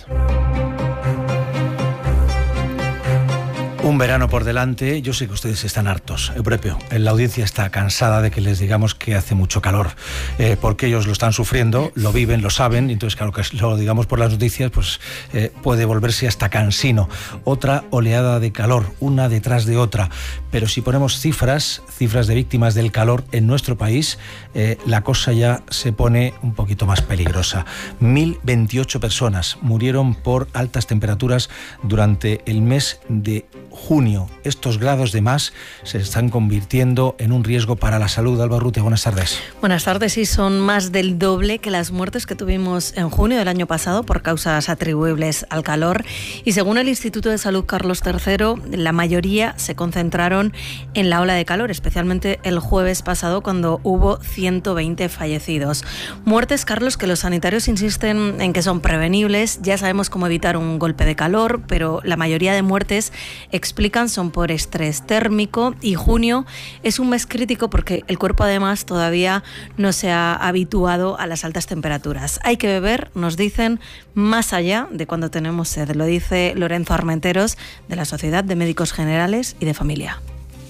Un verano por delante. Yo sé que ustedes están hartos. Eupropio, la audiencia está cansada de que les digamos que hace mucho calor, eh, porque ellos lo están sufriendo, lo viven, lo saben, y entonces claro que lo digamos por las noticias, pues eh, puede volverse hasta cansino. Otra oleada de calor, una detrás de otra. Pero si ponemos cifras, cifras de víctimas del calor en nuestro país, eh, la cosa ya se pone un poquito más peligrosa. mil veintiocho personas murieron por altas temperaturas durante el mes de junio. Estos grados de más se están convirtiendo en un riesgo para la salud. Alba Urrutia, buenas tardes. Buenas tardes. Sí, son más del doble que las muertes que tuvimos en junio del año pasado por causas atribuibles al calor. Y según el Instituto de Salud Carlos tercero, la mayoría se concentraron en la ola de calor, especialmente el jueves pasado, cuando hubo ciento veinte fallecidos. Muertes, Carlos, que los sanitarios insisten en que son prevenibles. Ya sabemos cómo evitar un golpe de calor, pero la mayoría de muertes explican son por estrés térmico, y junio es un mes crítico porque el cuerpo además todavía no se ha habituado a las altas temperaturas. Hay que beber, nos dicen, más allá de cuando tenemos sed. Lo dice Lorenzo Armenteros, de la Sociedad de Médicos Generales y de Familia.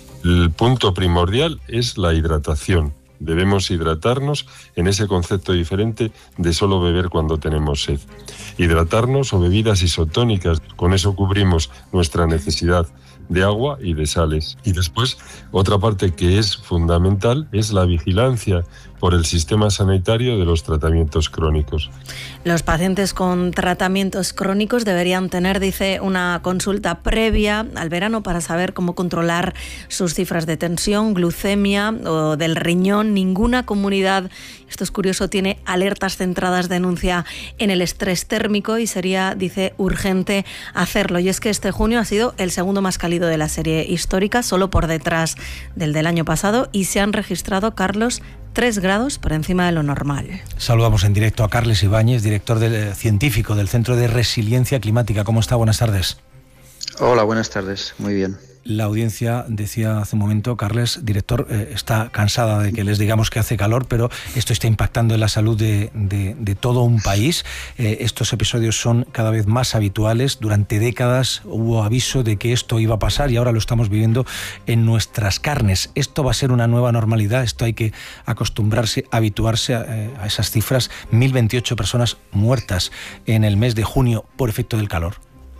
El punto primordial es la hidratación. Debemos hidratarnos en ese concepto diferente de solo beber cuando tenemos sed. Hidratarnos o bebidas isotónicas, con eso cubrimos nuestra necesidad de agua y de sales. Y después, otra parte que es fundamental es la vigilancia por el sistema sanitario de los tratamientos crónicos. Los pacientes con tratamientos crónicos deberían tener, dice, una consulta previa al verano para saber cómo controlar sus cifras de tensión, glucemia o del riñón. Ninguna comunidad, esto es curioso, tiene alertas centradas, denuncia en el estrés térmico, y sería, dice, urgente hacerlo. Y es que este junio ha sido el segundo más cálido de la serie histórica, solo por detrás del del año pasado, y se han registrado, Carlos, tres grados por encima de lo normal. Saludamos en directo a Carles Ibáñez, director del, científico del Centro de Resiliencia Climática. ¿Cómo está? Buenas tardes. Hola, buenas tardes. Muy bien. La audiencia, decía hace un momento, Carles, director, eh, está cansada de que les digamos que hace calor, pero esto está impactando en la salud de, de, de todo un país. Eh, estos episodios son cada vez más habituales. Durante décadas hubo aviso de que esto iba a pasar y ahora lo estamos viviendo en nuestras carnes. Esto va a ser una nueva normalidad. Esto hay que acostumbrarse, habituarse a, eh, a esas cifras. mil veintiocho personas muertas en el mes de junio por efecto del calor.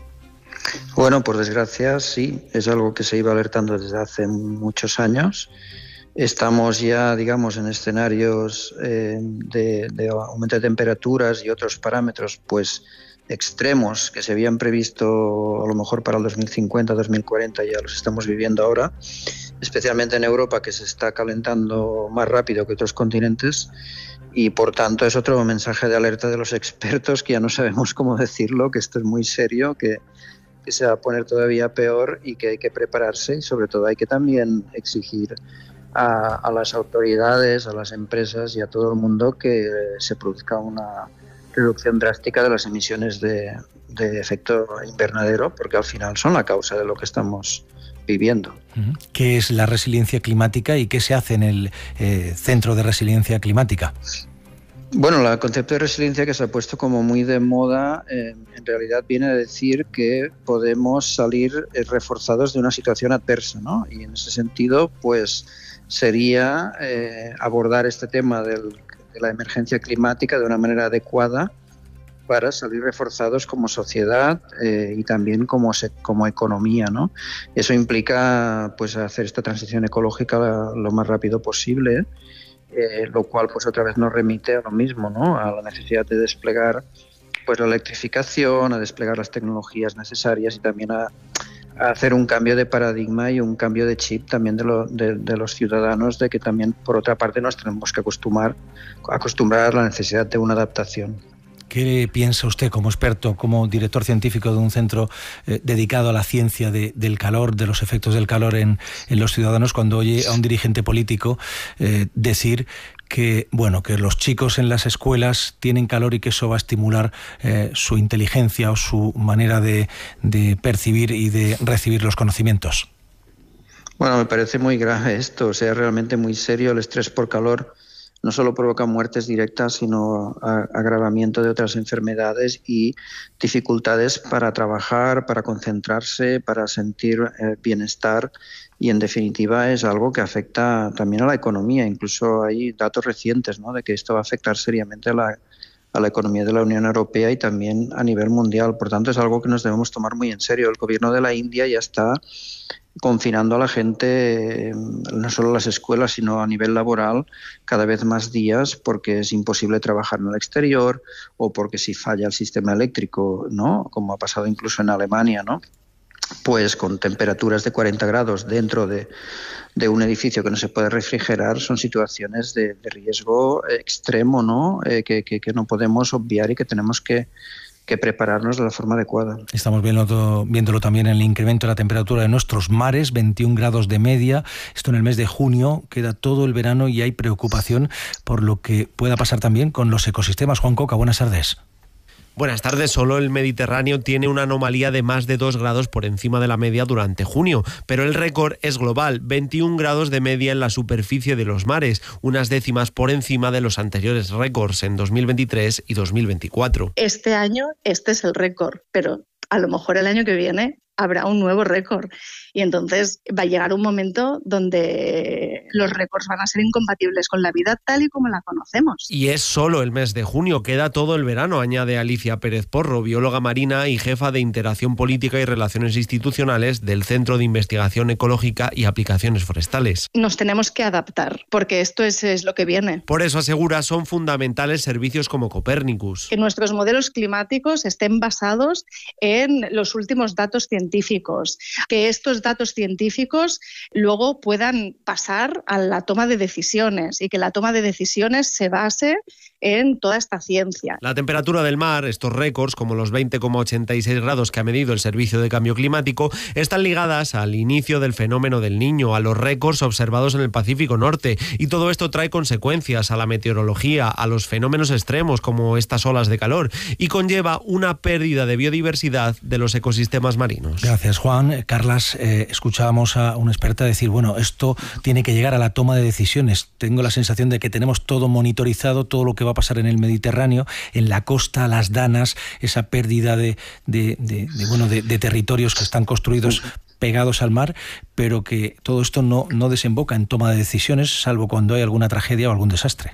Bueno, por desgracia, sí, es algo que se iba alertando desde hace muchos años. Estamos ya, digamos, en escenarios eh, de, de aumento de temperaturas y otros parámetros, pues, extremos que se habían previsto a lo mejor para el dos mil cincuenta, dos mil cuarenta, ya los estamos viviendo ahora, especialmente en Europa, que se está calentando más rápido que otros continentes. Y por tanto es otro mensaje de alerta de los expertos, que ya no sabemos cómo decirlo, que esto es muy serio, que que se va a poner todavía peor y que hay que prepararse, y sobre todo hay que también exigir a, a las autoridades, a las empresas y a todo el mundo que se produzca una reducción drástica de las emisiones de, de efecto invernadero, porque al final son la causa de lo que estamos viviendo. ¿Qué es la resiliencia climática y qué se hace en el eh, Centro de Resiliencia Climática? Bueno, el concepto de resiliencia, que se ha puesto como muy de moda, eh, en realidad viene a decir que podemos salir eh, reforzados de una situación adversa, ¿no? Y en ese sentido, pues sería eh, abordar este tema del, de la emergencia climática de una manera adecuada para salir reforzados como sociedad eh, y también como, se, como economía, ¿no? Eso implica, pues, hacer esta transición ecológica lo más rápido posible, Eh, lo cual pues otra vez nos remite a lo mismo, ¿no? A la necesidad de desplegar pues la electrificación, a desplegar las tecnologías necesarias y también a, a hacer un cambio de paradigma y un cambio de chip también de, lo, de, de los ciudadanos, de que también por otra parte nos tenemos que acostumbrar, acostumbrar a la necesidad de una adaptación. ¿Qué piensa usted como experto, como director científico de un centro eh, dedicado a la ciencia de, del calor, de los efectos del calor en, en los ciudadanos, cuando oye a un dirigente político eh, decir que, bueno, que los chicos en las escuelas tienen calor y que eso va a estimular eh, su inteligencia o su manera de, de percibir y de recibir los conocimientos? Bueno, me parece muy grave esto, o sea, realmente muy serio. El estrés por calor no solo provoca muertes directas, sino agravamiento de otras enfermedades y dificultades para trabajar, para concentrarse, para sentir eh, bienestar. Y en definitiva es algo que afecta también a la economía. Incluso hay datos recientes, ¿no?, de que esto va a afectar seriamente a la, a la economía de la Unión Europea y también a nivel mundial. Por tanto, es algo que nos debemos tomar muy en serio. El gobierno de la India ya está confinando a la gente, no solo a las escuelas, sino a nivel laboral, cada vez más días, porque es imposible trabajar en el exterior o porque si falla el sistema eléctrico, ¿no?, como ha pasado incluso en Alemania, ¿no?, pues con temperaturas de cuarenta grados dentro de, de un edificio que no se puede refrigerar, son situaciones de, de riesgo extremo, ¿no?, eh, que, que, que no podemos obviar y que tenemos que, que prepararnos de la forma adecuada. Estamos viendo, viéndolo también en el incremento de la temperatura de nuestros mares, veintiún grados de media. Esto en el mes de junio, queda todo el verano y hay preocupación por lo que pueda pasar también con los ecosistemas. Juan Coca, buenas tardes. Buenas tardes. Solo el Mediterráneo tiene una anomalía de más de dos grados por encima de la media durante junio, pero el récord es global, veintiún grados de media en la superficie de los mares, unas décimas por encima de los anteriores récords en dos mil veintitrés y dos mil veinticuatro. Este año este es el récord, pero a lo mejor el año que viene habrá un nuevo récord y entonces va a llegar un momento donde los récords van a ser incompatibles con la vida tal y como la conocemos. Y es solo el mes de junio, queda todo el verano, añade Alicia Pérez Porro, bióloga marina y jefa de Interacción Política y Relaciones Institucionales del Centro de Investigación Ecológica y Aplicaciones Forestales. Nos tenemos que adaptar, porque esto es, es lo que viene. Por eso asegura, son fundamentales servicios como Copérnicus. Que nuestros modelos climáticos estén basados en los últimos datos científicos. científicos, que estos datos científicos luego puedan pasar a la toma de decisiones y que la toma de decisiones se base en toda esta ciencia. La temperatura del mar, estos récords, como los veinte coma ochenta y seis grados que ha medido el Servicio de Cambio Climático, están ligadas al inicio del fenómeno del Niño, a los récords observados en el Pacífico Norte, y todo esto trae consecuencias a la meteorología, a los fenómenos extremos como estas olas de calor, y conlleva una pérdida de biodiversidad de los ecosistemas marinos. Gracias, Juan. Carlas, eh, escuchábamos a una experta decir, bueno, esto tiene que llegar a la toma de decisiones. Tengo la sensación de que tenemos todo monitorizado, todo lo que va a pasar en el Mediterráneo, en la costa, las danas, esa pérdida de, de, de, de, bueno, de, de territorios que están construidos pegados al mar, pero que todo esto no, no desemboca en toma de decisiones, salvo cuando hay alguna tragedia o algún desastre.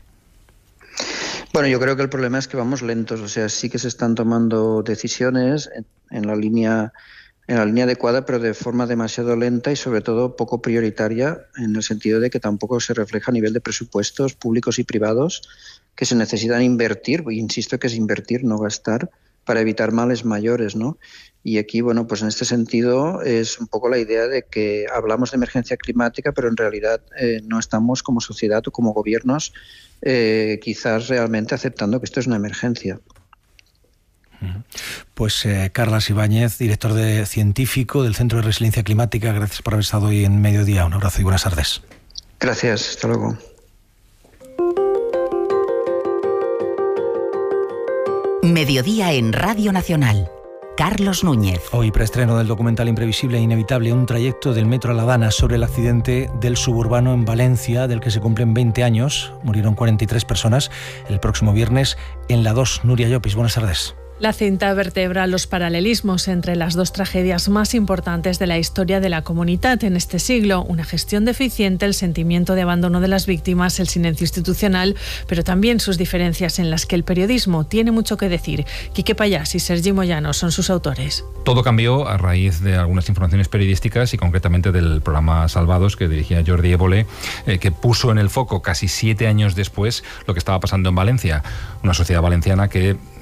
Bueno, yo creo que el problema es que vamos lentos, o sea, sí que se están tomando decisiones en, en la línea en la línea adecuada, pero de forma demasiado lenta y sobre todo poco prioritaria, en el sentido de que tampoco se refleja a nivel de presupuestos públicos y privados que se necesitan invertir, y insisto que es invertir, no gastar, para evitar males mayores, ¿no? Y aquí, bueno, pues en este sentido es un poco la idea de que hablamos de emergencia climática, pero en realidad eh, no estamos como sociedad o como gobiernos eh, quizás realmente aceptando que esto es una emergencia. Pues eh, Carlas Ibáñez, director de científico del Centro de Resiliencia Climática, gracias por haber estado hoy en Mediodía. Un abrazo y buenas tardes. Gracias, hasta luego. Mediodía en Radio Nacional. Carlos Núñez. Hoy preestreno del documental Imprevisible e Inevitable, un trayecto del metro a La Dana sobre el accidente del suburbano en Valencia, del que se cumplen veinte años. Murieron cuarenta y tres personas el próximo viernes en la dos. Nuria Llopis, buenas tardes. La cinta vertebra los paralelismos entre las dos tragedias más importantes de la historia de la comunidad en este siglo, una gestión deficiente, el sentimiento de abandono de las víctimas, el silencio institucional, pero también sus diferencias en las que el periodismo tiene mucho que decir. Quique Payás y Sergi Moyano son sus autores. Todo cambió a raíz de algunas informaciones periodísticas y concretamente del programa Salvados que dirigía Jordi Évole, eh, que puso en el foco casi siete años después lo que estaba pasando en Valencia, una sociedad valenciana que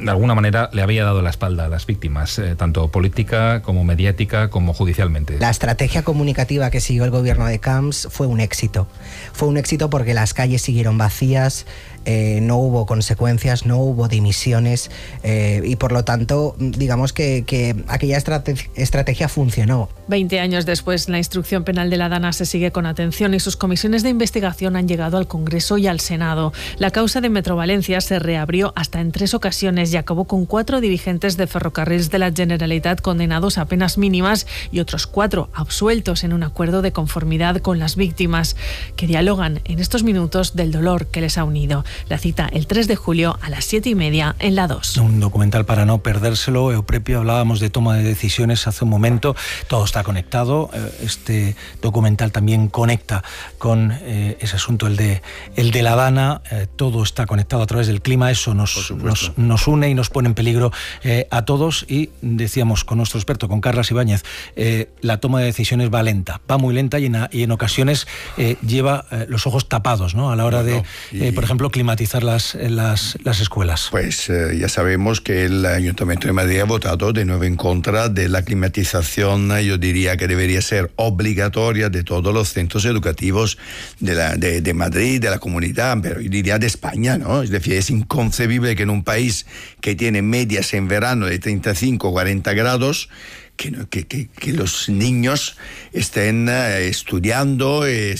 de alguna manera le había dado la espalda a las víctimas, eh, tanto política como mediática como judicialmente. La estrategia comunicativa que siguió el gobierno de Camps fue un éxito. Fue un éxito porque las calles siguieron vacías, eh, no hubo consecuencias, no hubo dimisiones eh, y por lo tanto digamos que, que aquella estrate- estrategia funcionó. Veinte años después, la instrucción penal de la Dana se sigue con atención y sus comisiones de investigación han llegado al Congreso y al Senado. La causa de Metro Valencia se reabrió hasta en tres ocasiones y acabó con cuatro dirigentes de Ferrocarrils de la Generalitat condenados a penas mínimas y otros cuatro absueltos en un acuerdo de conformidad con las víctimas, que dialogan en estos minutos del dolor que les ha unido. La cita el tres de julio a las siete y media en la dos. Un documental para no perdérselo. Euprepio, hablábamos de toma de decisiones hace un momento. Todo está conectado. Este documental también conecta con eh, ese asunto, el de, el de la Dana. Eh, todo está conectado a través del clima. Eso nos, nos, nos une y nos pone en peligro eh, a todos. Y decíamos con nuestro experto, con Carlas Ibáñez, eh, la toma de decisiones va lenta, va muy lenta y en, y en ocasiones eh, lleva eh, los ojos tapados, ¿no? A la hora no, de, no. Y... eh, por ejemplo, climatizar las, las, las escuelas. Pues eh, ya sabemos que el Ayuntamiento de Madrid ha votado de nuevo en contra de la climatización, yo diría que debería ser obligatoria de todos los centros educativos de, la, de, de Madrid, de la comunidad, pero yo diría de España, ¿no? Es decir, es inconcebible que en un país que tiene medias en verano de treinta y cinco a cuarenta grados, Que, que, que, que los niños estén uh, estudiando, eh,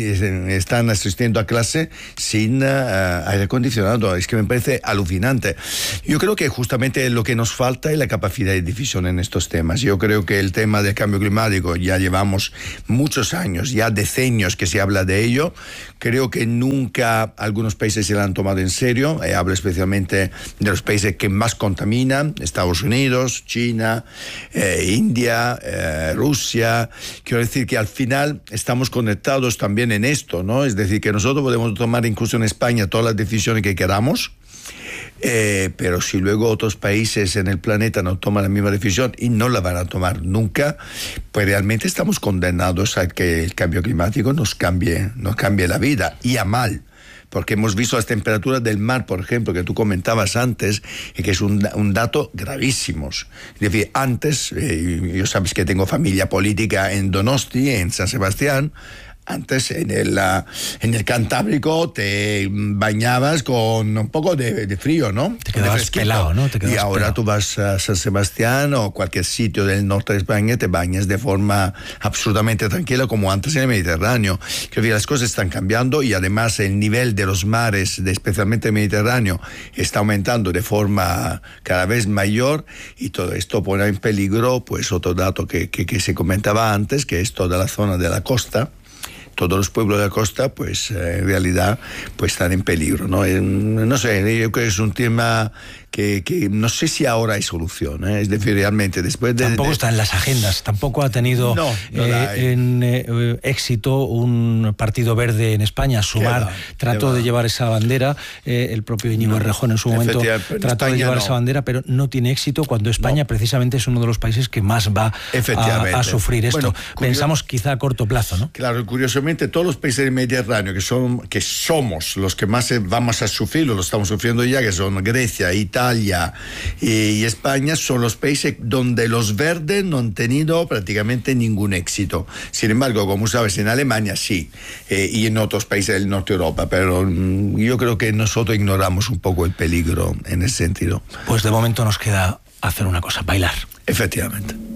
están asistiendo a clase sin uh, aire acondicionado. Es que me parece alucinante. Yo creo que justamente lo que nos falta es la capacidad de decisión en estos temas. Yo creo que el tema del cambio climático, ya llevamos muchos años, ya decenios que se habla de ello. Creo que nunca algunos países se lo han tomado en serio. Eh, hablo especialmente de los países que más contaminan, Estados Unidos, China, eh, India, eh, Rusia. Quiero decir que al final estamos conectados también en esto, ¿no? Es decir, que nosotros podemos tomar incluso en España todas las decisiones que queramos, eh, pero si luego otros países en el planeta no toman la misma decisión y no la van a tomar nunca, pues realmente estamos condenados a que el cambio climático nos cambie, nos cambie la vida, y a mal. Porque hemos visto las temperaturas del mar, por ejemplo, que tú comentabas antes, y que es un, un dato gravísimo. Es decir, antes, eh, yo sabes que tengo familia política en Donosti, en San Sebastián. Antes en el, uh, en el Cantábrico te bañabas con un poco de, de frío, ¿no? Te quedabas pelado, ¿no? Te quedabas y ahora pelado. Tú vas a San Sebastián o cualquier sitio del norte de España, te bañas de forma absolutamente tranquila, como antes en el Mediterráneo. Creo que las cosas están cambiando y además el nivel de los mares, de, especialmente el Mediterráneo, está aumentando de forma cada vez mayor, y todo esto pone en peligro, pues, otro dato que, que, que se comentaba antes, que es toda la zona de la costa. Todos los pueblos de la costa, pues eh, en realidad, pues están en peligro, ¿no? Eh, no sé, yo creo que es un tema que, que no sé si ahora hay solución, ¿eh? Es decir, realmente después de... Tampoco de... está en las agendas, tampoco ha tenido no, no eh, en, eh, éxito un partido verde en España. Sumar va, trató de llevar esa bandera, eh, el propio Íñigo no, Errejón en su momento trató España de llevar no. esa bandera, pero no tiene éxito cuando España no. precisamente es uno de los países que más va a, a sufrir esto. Bueno, Pensamos quizá a corto plazo, ¿no? Claro, curiosamente todos los países del Mediterráneo que, son, que somos los que más vamos a sufrir, lo estamos sufriendo ya, que son Grecia, Italia, Italia y España, son los países donde los verdes no han tenido prácticamente ningún éxito. Sin embargo, como sabes, en Alemania sí, eh, y en otros países del norte de Europa, pero mm, yo creo que nosotros ignoramos un poco el peligro en ese sentido. Pues de momento nos queda hacer una cosa, bailar. Efectivamente.